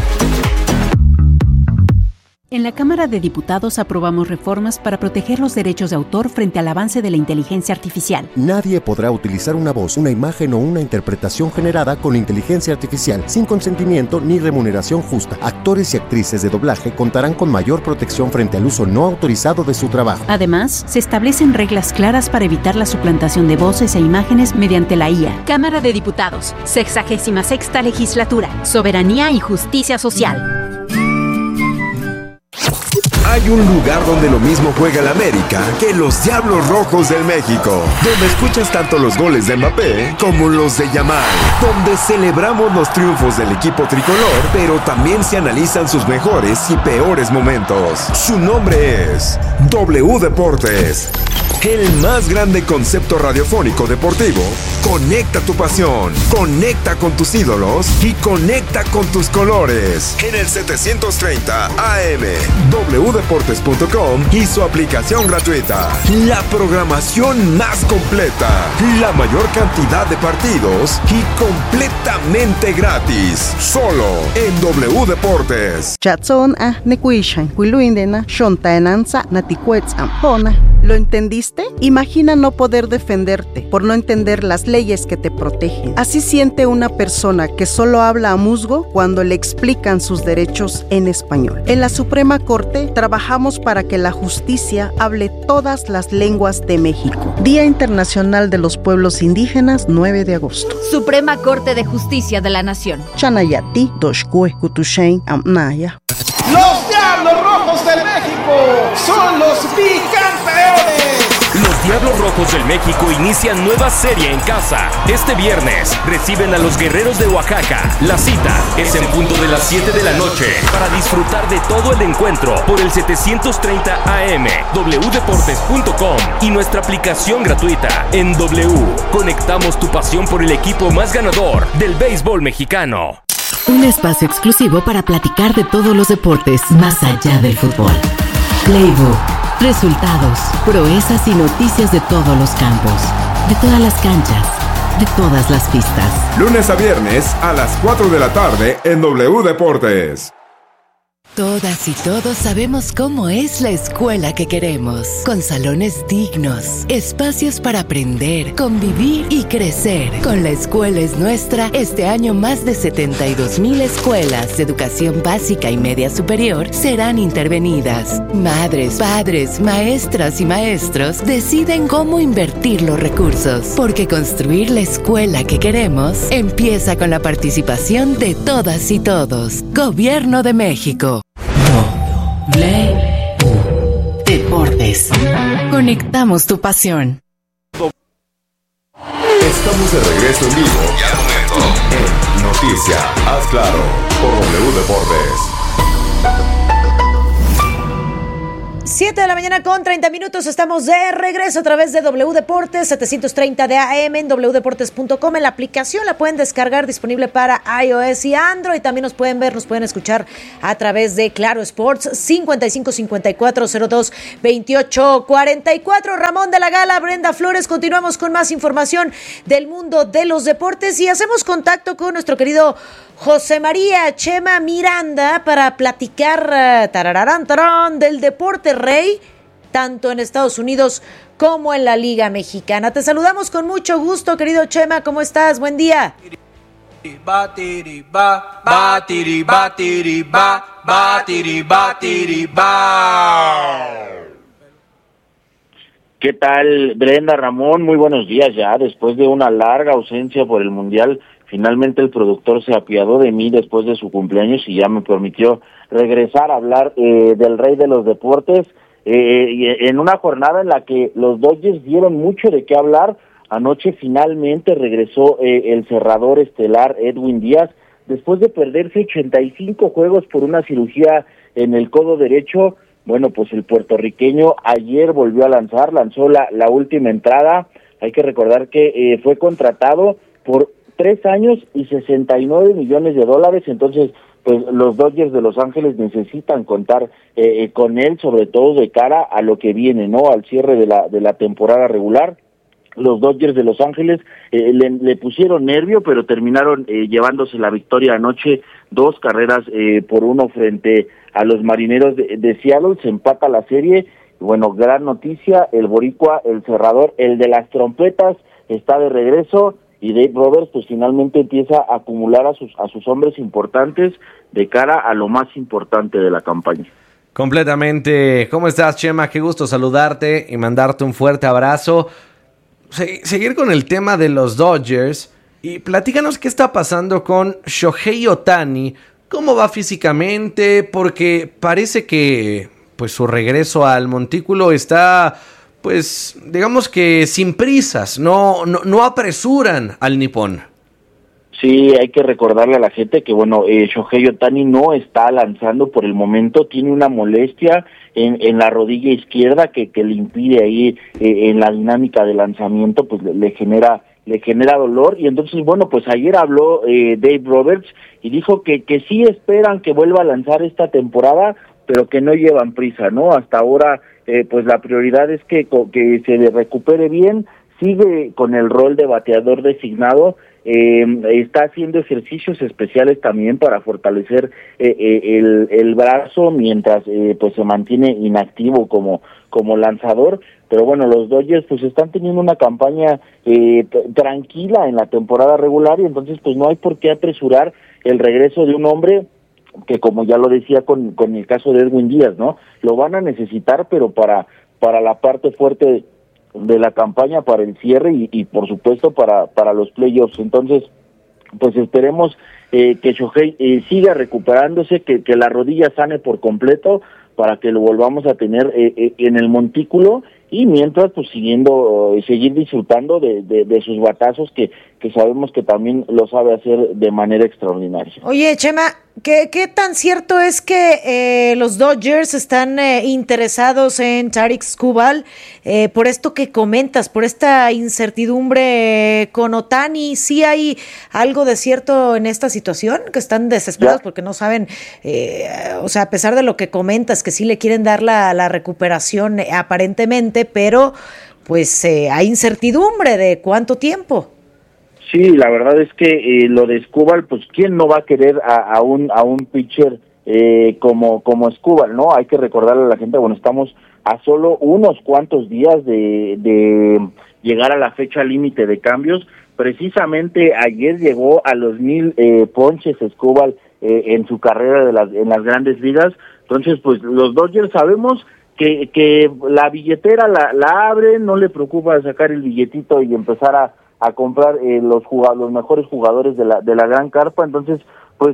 S22: En la Cámara de Diputados aprobamos reformas para proteger los derechos de autor frente al avance de la inteligencia artificial.
S23: Nadie podrá utilizar una voz, una imagen o una interpretación generada con inteligencia artificial sin consentimiento ni remuneración justa. Actores y actrices de doblaje contarán con mayor protección frente al uso no autorizado de su trabajo.
S22: Además, se establecen reglas claras para evitar la suplantación de voces e imágenes mediante la IA. Cámara de Diputados, 66ª Legislatura, Soberanía y Justicia Social.
S24: Hay un lugar donde lo mismo juega el América que los Diablos Rojos del México, donde escuchas tanto los goles de Mbappé como los de Yamal, donde celebramos los triunfos del equipo tricolor, pero también se analizan sus mejores y peores momentos. Su nombre es W Deportes. El más grande concepto radiofónico deportivo. Conecta tu pasión, conecta con tus ídolos y conecta con tus colores. En el 730 AM, wdeportes.com y su aplicación gratuita. La programación más completa, la mayor cantidad de partidos y completamente gratis. Solo en W Deportes.
S25: ¿Lo entendiste? Imagina no poder defenderte por no entender las leyes que te protegen. Así siente una persona que solo habla a musgo cuando le explican sus derechos en español. En la Suprema Corte trabajamos para que la justicia hable todas las lenguas de México. Día Internacional de los Pueblos Indígenas, 9 de agosto.
S26: Suprema Corte de Justicia de la Nación.
S25: Chanayati, Doshkue, Kutushain, Amnaya.
S11: Los Diablos Rojos del México son los bicampeones.
S12: Los Diablos Rojos del México inician nueva serie en casa. Este viernes reciben a los Guerreros de Oaxaca. La cita es en punto de las 7 de la noche para disfrutar de todo el encuentro por el 730 AM, wdeportes.com y nuestra aplicación gratuita. En W, conectamos tu pasión por el equipo más ganador del béisbol mexicano.
S8: Un espacio exclusivo para platicar de todos los deportes más allá del fútbol. Playbook, resultados, proezas y noticias de todos los campos, de todas las canchas, de todas las pistas.
S21: Lunes a viernes a las 4 de la tarde en W Deportes.
S1: Todas y todos sabemos cómo es la escuela que queremos, con salones dignos, espacios para aprender, convivir y crecer. Con La Escuela es Nuestra, este año más de 72,000 escuelas de educación básica y media superior serán intervenidas. Madres, padres, maestras y maestros deciden cómo invertir los recursos, porque construir la escuela que queremos empieza con la participación de todas y todos. Gobierno de México. Deportes. Conectamos tu pasión.
S24: Estamos de regreso en vivo y al momento en Noticia, haz claro, por W Deportes.
S3: 7 de la mañana con 30 minutos, estamos de regreso a través de W Deportes, 730 de AM en wdeportes.com. En la aplicación la pueden descargar, disponible para iOS y Android. También nos pueden ver, nos pueden escuchar a través de Claro Sports, 55-54-02-28-44. Ramón de la Gala, Brenda Flores, continuamos con más información del mundo de los deportes y hacemos contacto con nuestro querido José María Chema Miranda para platicar del deporte rey, tanto en Estados Unidos como en la Liga Mexicana. Te saludamos con mucho gusto, querido Chema, ¿cómo estás? Buen día.
S2: ¿Qué tal, Brenda, Ramón? Muy buenos días ya, después de una larga ausencia por el Mundial. Finalmente el productor se apiadó de mí después de su cumpleaños y ya me permitió regresar a hablar del rey de los deportes, en una jornada en la que los Dodgers dieron mucho de qué hablar. Anoche finalmente regresó el cerrador estelar Edwin Díaz, después de perderse 85 juegos por una cirugía en el codo derecho. Bueno, pues el puertorriqueño ayer volvió a lanzó la última entrada. Hay que recordar que fue contratado por 3 años y $69 millones, entonces pues los Dodgers de Los Ángeles necesitan contar con él, sobre todo de cara a lo que viene, ¿no? Al cierre de la temporada regular. Los Dodgers de Los Ángeles le pusieron nervio, pero terminaron llevándose la victoria anoche, 2-1 frente a los Marineros de Seattle. Se empata la serie. Bueno, gran noticia, el boricua, el cerrador, el de las trompetas, está de regreso. Y Dave Roberts pues finalmente empieza a acumular a sus hombres importantes de cara a lo más importante de la campaña.
S4: Completamente. ¿Cómo estás, Chema? Qué gusto saludarte y mandarte un fuerte abrazo. Seguir con el tema de los Dodgers y platícanos qué está pasando con Shohei Ohtani. ¿Cómo va físicamente? Porque parece que pues su regreso al montículo está, pues, digamos que sin prisas, no apresuran al nipón.
S2: Sí, hay que recordarle a la gente que, bueno, Shohei Ohtani no está lanzando por el momento, tiene una molestia en la rodilla izquierda que le impide ahí en la dinámica de lanzamiento, pues le genera dolor. Y entonces, bueno, pues ayer habló Dave Roberts y dijo que sí esperan que vuelva a lanzar esta temporada, pero que no llevan prisa, ¿no? Hasta ahora pues la prioridad es que se le recupere bien, sigue con el rol de bateador designado, está haciendo ejercicios especiales también para fortalecer el brazo mientras pues se mantiene inactivo como lanzador. Pero bueno, los Dodgers pues están teniendo una campaña tranquila en la temporada regular y entonces pues no hay por qué apresurar el regreso de un hombre que, como ya lo decía con el caso de Edwin Díaz, ¿no? Lo van a necesitar, pero para la parte fuerte de la campaña, para el cierre y por supuesto para los playoffs. Entonces, pues esperemos que Shohei siga recuperándose, que la rodilla sane por completo para que lo volvamos a tener en el montículo y mientras pues seguir disfrutando de sus batazos que sabemos que también lo sabe hacer de manera extraordinaria.
S3: Oye, Chema, ¿qué tan cierto es que los Dodgers están interesados en Tarik Skubal por esto que comentas, por esta incertidumbre con Ohtani? ¿Sí hay algo de cierto en esta situación? ¿Que están desesperados porque no saben, o sea, a pesar de lo que comentas, que sí le quieren dar la recuperación aparentemente, pero pues hay incertidumbre de cuánto tiempo? Sí,
S2: la verdad es que lo de Skubal, pues quién no va a querer a un pitcher como Escúbal, ¿no? Hay que recordarle a la gente, bueno, estamos a solo unos cuantos días de llegar a la fecha límite de cambios. Precisamente ayer llegó a los 1,000 ponches Escúbal en su carrera en las grandes ligas. Entonces, pues los Dodgers sabemos que la billetera la abren, no le preocupa sacar el billetito y empezar a comprar los mejores jugadores de la gran carpa. Entonces, pues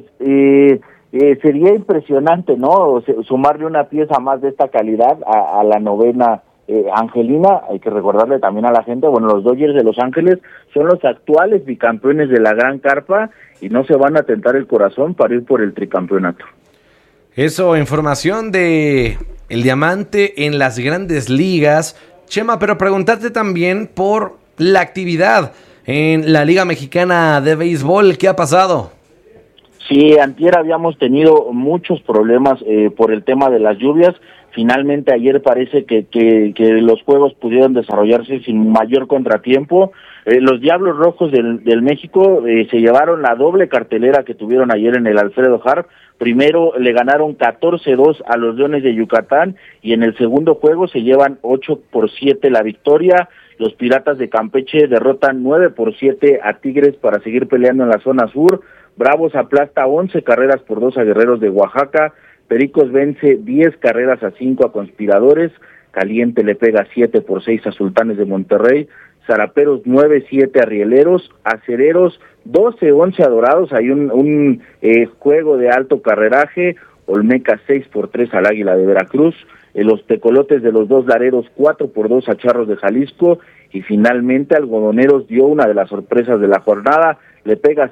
S2: sería impresionante, ¿no? Sumarle una pieza más de esta calidad a la novena Angelina. Hay que recordarle también a la gente, bueno, los Dodgers de Los Ángeles son los actuales bicampeones de la gran carpa y no se van a tentar el corazón para ir por el tricampeonato.
S4: Eso, información de el diamante en las grandes ligas. Chema, pero preguntarte también por la actividad en la Liga Mexicana de Béisbol. ¿Qué ha pasado?
S2: Sí, antier habíamos tenido muchos problemas por el tema de las lluvias. Finalmente ayer parece que los juegos pudieron desarrollarse sin mayor contratiempo. Los Diablos Rojos del México se llevaron la doble cartelera que tuvieron ayer en el Alfredo Harp. Primero le ganaron 14-2 a los Leones de Yucatán y en el segundo juego se llevan 8-7 la victoria. Los Piratas de Campeche derrotan 9-7 a Tigres para seguir peleando en la zona sur. Bravos aplasta 11-2 a Guerreros de Oaxaca. Pericos vence 10-5 a Conspiradores. Caliente le pega 7-6 a Sultanes de Monterrey. Zaraperos 9-7 a Rieleros. Acereros 12-11 a Dorados. Hay un juego de alto carreraje. Olmeca 6-3 al Águila de Veracruz. Los Tecolotes de los Dos Lareros 4-2 a Charros de Jalisco. Y finalmente Algodoneros dio una de las sorpresas de la jornada. Le pega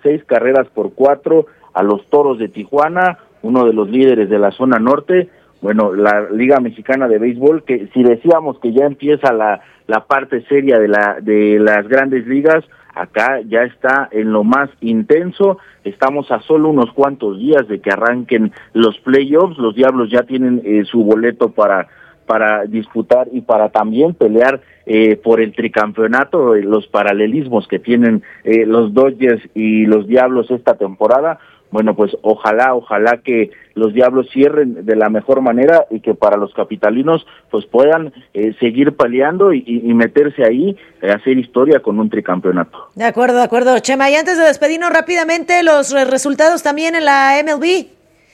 S2: 6-4 a los Toros de Tijuana, uno de los líderes de la zona norte. Bueno, la Liga Mexicana de Béisbol, que si decíamos que ya empieza la parte seria de las grandes ligas, acá ya está en lo más intenso. Estamos a solo unos cuantos días de que arranquen los playoffs. Los Diablos ya tienen su boleto para disputar y para también pelear por el tricampeonato, los paralelismos que tienen los Dodgers y los Diablos esta temporada. Bueno, pues ojalá que los Diablos cierren de la mejor manera y que para los capitalinos pues puedan seguir peleando y meterse ahí, hacer historia con un tricampeonato.
S3: De acuerdo, Chema. Y antes de despedirnos rápidamente, los resultados también en la MLB.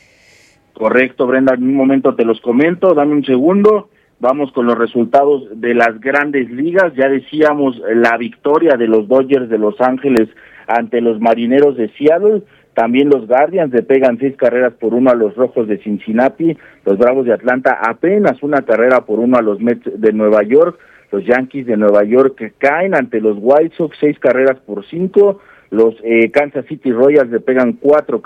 S2: Correcto, Brenda, en un momento te los comento, dame un segundo. Vamos con los resultados de las grandes ligas. Ya decíamos la victoria de los Dodgers de Los Ángeles ante los Marineros de Seattle. También los Guardians le pegan 6-1 a los Rojos de Cincinnati. Los Bravos de Atlanta apenas 1-1 a los Mets de Nueva York. Los Yankees de Nueva York caen ante los White Sox 6-5. Los Kansas City Royals le pegan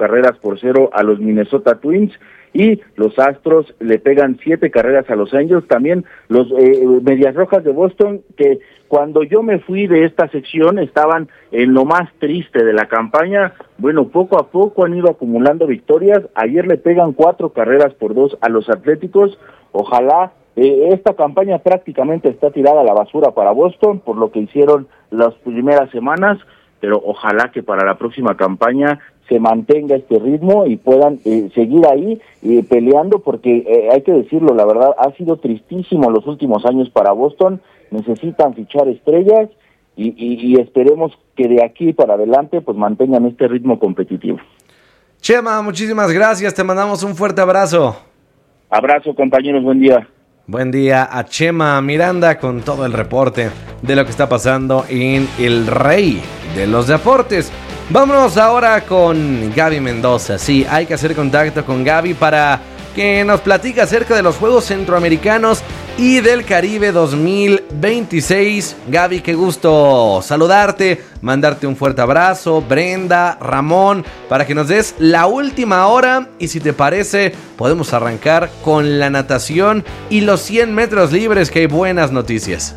S2: 4-0 a los Minnesota Twins. Y los Astros le pegan 7 a los Angels. También los Medias Rojas de Boston, que cuando yo me fui de esta sección estaban en lo más triste de la campaña. Bueno, poco a poco han ido acumulando victorias. Ayer le pegan 4-2 a los Atléticos. Ojalá, esta campaña prácticamente está tirada a la basura para Boston por lo que hicieron las primeras semanas, pero ojalá que para la próxima campaña se mantenga este ritmo y puedan seguir ahí peleando, porque hay que decirlo, la verdad, ha sido tristísimo los últimos años para Boston. Necesitan fichar estrellas y esperemos que de aquí para adelante pues mantengan este ritmo competitivo.
S4: Chema, muchísimas gracias, te mandamos un fuerte abrazo.
S2: Abrazo, compañeros, buen día.
S4: Buen día a Chema Miranda con todo el reporte de lo que está pasando en el Rey de los Deportes. Vámonos ahora con Gaby Mendoza. Sí, hay que hacer contacto con Gaby para que nos platique acerca de los Juegos Centroamericanos y del Caribe 2026. Gaby, qué gusto saludarte, mandarte un fuerte abrazo. Brenda, Ramón, para que nos des la última hora y si te parece podemos arrancar con la natación y los 100 metros libres, que hay buenas noticias.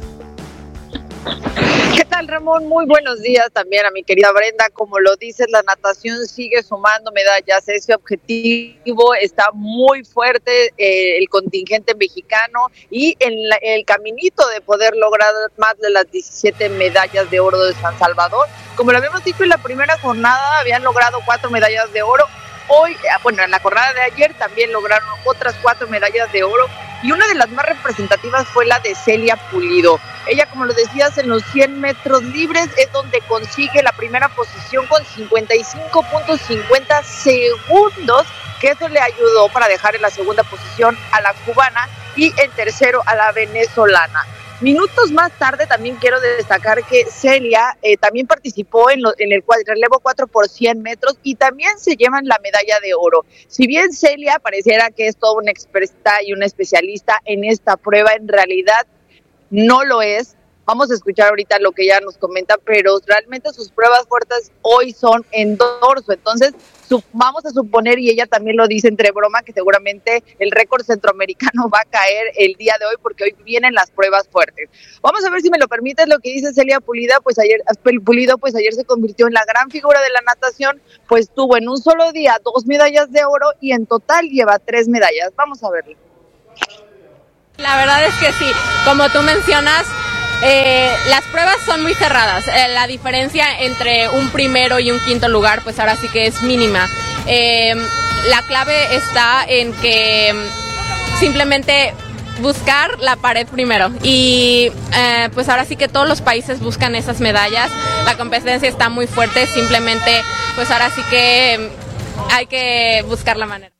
S5: ¿Qué tal, Ramón? Muy buenos días también a mi querida Brenda. Como lo dices, la natación sigue sumando medallas. Ese objetivo está muy fuerte, el contingente mexicano, y en el caminito de poder lograr más de las 17 medallas de oro de San Salvador. Como lo habíamos dicho en la primera jornada, habían logrado 4 medallas de oro. hoy, en la jornada de ayer también lograron otras 4 medallas de oro, y una de las más representativas fue la de Celia Pulido. Ella, como lo decías, en los 100 metros libres es donde consigue la primera posición con 55.50 segundos, que eso le ayudó para dejar en la segunda posición a la cubana y en tercero a la venezolana. Minutos más tarde también quiero destacar que Celia también participó en el relevo 4 por 100 metros y también se llevan la medalla de oro. Si bien Celia pareciera que es toda una experta y una especialista en esta prueba, en realidad no lo es. Vamos a escuchar ahorita lo que ella nos comenta, pero realmente sus pruebas fuertes hoy son en dorso. Entonces, vamos a suponer, y ella también lo dice entre broma, que seguramente el récord centroamericano va a caer el día de hoy porque hoy vienen las pruebas fuertes. Vamos a ver si me lo permites lo que dice Celia Pulido, pues ayer se convirtió en la gran figura de la natación, pues tuvo en un solo día 2 medallas de oro y en total lleva 3 medallas. Vamos a verlo.
S6: La verdad es que sí, como tú mencionas, las pruebas son muy cerradas. La diferencia entre un primero y un quinto lugar, pues ahora sí que es mínima. La clave está en que simplemente buscar la pared primero y pues ahora sí que todos los países buscan esas medallas. La competencia está muy fuerte, simplemente pues ahora sí que hay que buscar la manera.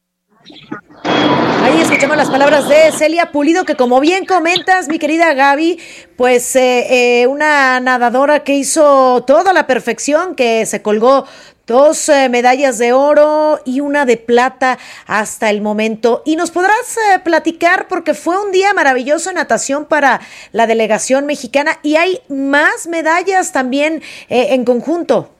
S3: Ahí escuchamos las palabras de Celia Pulido, que como bien comentas, mi querida Gaby, pues una nadadora que hizo todo a la perfección, que se colgó 2 medallas de oro y una de plata hasta el momento. Y nos podrás platicar, porque fue un día maravilloso en natación para la delegación mexicana y hay más medallas también en conjunto.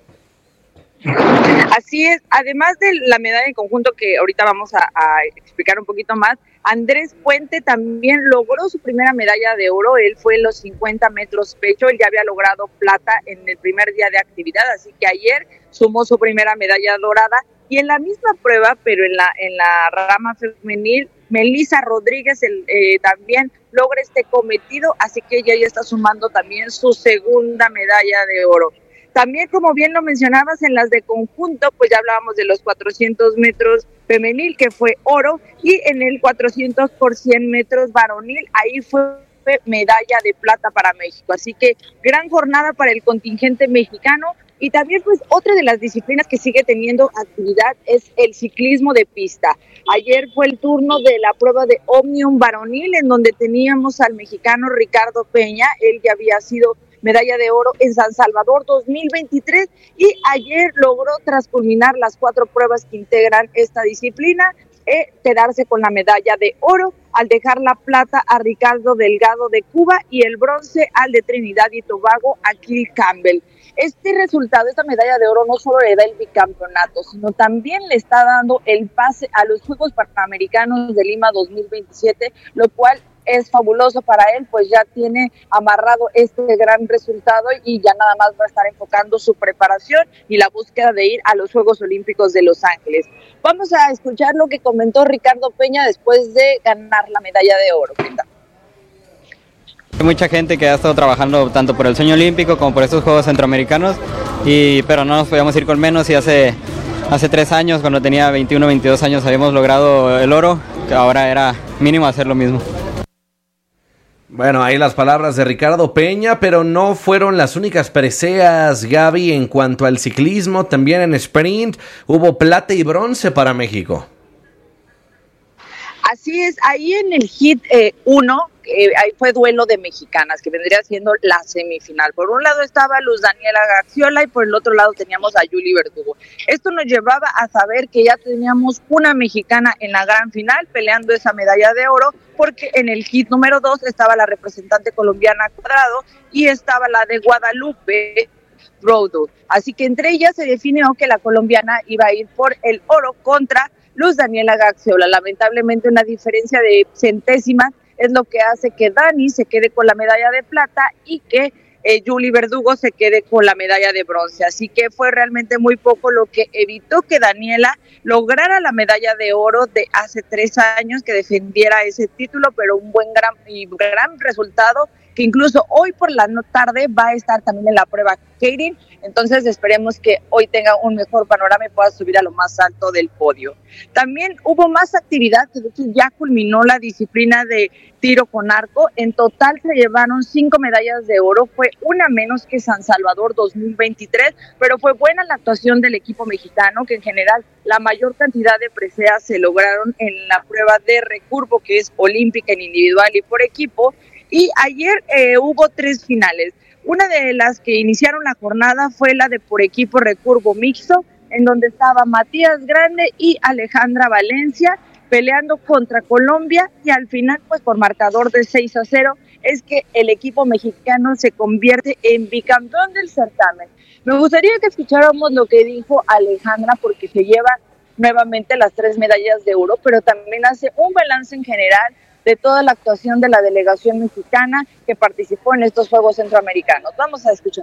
S5: Así es, además de la medalla en conjunto que ahorita vamos a explicar un poquito más, Andrés Puente también logró su primera medalla de oro. Él fue en los 50 metros pecho, él ya había logrado plata en el primer día de actividad, así que ayer sumó su primera medalla dorada. Y en la misma prueba, pero en la rama femenil, Melissa Rodríguez también logra este cometido, así que ella ya está sumando también su segunda medalla de oro. También, como bien lo mencionabas, en las de conjunto, pues ya hablábamos de los 400 metros femenil, que fue oro, y en el 400 por 100 metros varonil, ahí fue medalla de plata para México. Así que gran jornada para el contingente mexicano. Y también, pues, otra de las disciplinas que sigue teniendo actividad es el ciclismo de pista. Ayer fue el turno de la prueba de Omnium varonil, en donde teníamos al mexicano Ricardo Peña. Él ya había sido medalla de oro en San Salvador 2023 y ayer logró, tras culminar las 4 pruebas que integran esta disciplina, quedarse con la medalla de oro al dejar la plata a Ricardo Delgado de Cuba y el bronce al de Trinidad y Tobago, a Kill Campbell. Este resultado, esta medalla de oro, no solo le da el bicampeonato, sino también le está dando el pase a los Juegos Panamericanos de Lima 2027, lo cual es fabuloso para él, pues ya tiene amarrado este gran resultado y ya nada más va a estar enfocando su preparación y la búsqueda de ir a los Juegos Olímpicos de Los Ángeles. Vamos a escuchar lo que comentó Ricardo Peña después de ganar la medalla de oro.
S9: Hay mucha gente que ha estado trabajando tanto por el sueño olímpico como por estos Juegos Centroamericanos, pero no nos podíamos ir con menos, y hace 3 años, cuando tenía 21, 22 años, habíamos logrado el oro, que ahora era mínimo hacer lo mismo.
S4: Bueno, ahí las palabras de Ricardo Peña, pero no fueron las únicas preseas, Gaby, en cuanto al ciclismo. También en sprint hubo plata y bronce para México.
S5: Así es, ahí en el HIIT 1, ahí fue duelo de mexicanas, que vendría siendo la semifinal. Por un lado estaba Luz Daniela Gaxiola y por el otro lado teníamos a Julie Verdugo. Esto nos llevaba a saber que ya teníamos una mexicana en la gran final peleando esa medalla de oro, porque en el HIIT número 2 estaba la representante colombiana Cuadrado y estaba la de Guadalupe Rodo. Así que entre ellas se definió que la colombiana iba a ir por el oro contra Luz Daniela Gaxiola. Lamentablemente una diferencia de centésimas es lo que hace que Dani se quede con la medalla de plata y que Julie Verdugo se quede con la medalla de bronce. Así que fue realmente muy poco lo que evitó que Daniela lograra la medalla de oro de hace 3 años, que defendiera ese título, pero un gran resultado que incluso hoy por la tarde va a estar también en la prueba Keirin. Entonces esperemos que hoy tenga un mejor panorama y pueda subir a lo más alto del podio. También hubo más actividad, de hecho ya culminó la disciplina de tiro con arco. En total se llevaron 5 medallas de oro, fue una menos que San Salvador 2023, pero fue buena la actuación del equipo mexicano, que en general la mayor cantidad de preseas se lograron en la prueba de recurvo, que es olímpica en individual y por equipo. Y ayer hubo 3 finales. Una de las que iniciaron la jornada fue la de por equipo recurvo mixto, en donde estaba Matías Grande y Alejandra Valencia peleando contra Colombia, y al final, pues por marcador de 6-0, es que el equipo mexicano se convierte en bicampeón del certamen. Me gustaría que escucháramos lo que dijo Alejandra, porque se lleva nuevamente las 3 medallas de oro, pero también hace un balance en general de toda la actuación de la delegación mexicana que participó en estos Juegos Centroamericanos. Vamos a escuchar.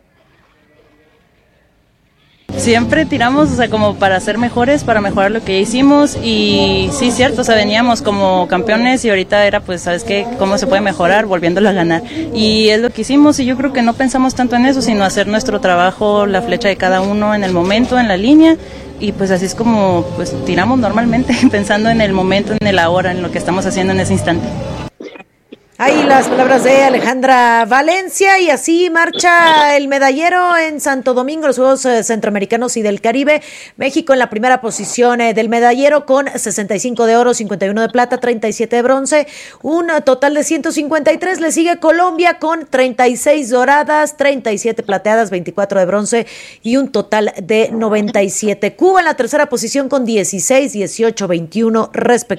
S10: Siempre tiramos, como para ser mejores, para mejorar lo que hicimos, y sí, cierto, veníamos como campeones y ahorita era, pues, ¿sabes qué? ¿Cómo se puede mejorar? Volviéndolo a ganar. Y es lo que hicimos, y yo creo que no pensamos tanto en eso, sino hacer nuestro trabajo, la flecha de cada uno en el momento, en la línea, y pues así es como pues tiramos normalmente, pensando en el momento, en el ahora, en lo que estamos haciendo en ese instante.
S3: Ahí las palabras de Alejandra Valencia, y así marcha el medallero en Santo Domingo, los Juegos Centroamericanos y del Caribe. México en la primera posición del medallero con 65 de oro, 51 de plata, 37 de bronce, un total de 153. Le sigue Colombia con 36 doradas, 37 plateadas, 24 de bronce y un total de 97. Cuba en la tercera posición con 16, 18, 21 respectivamente.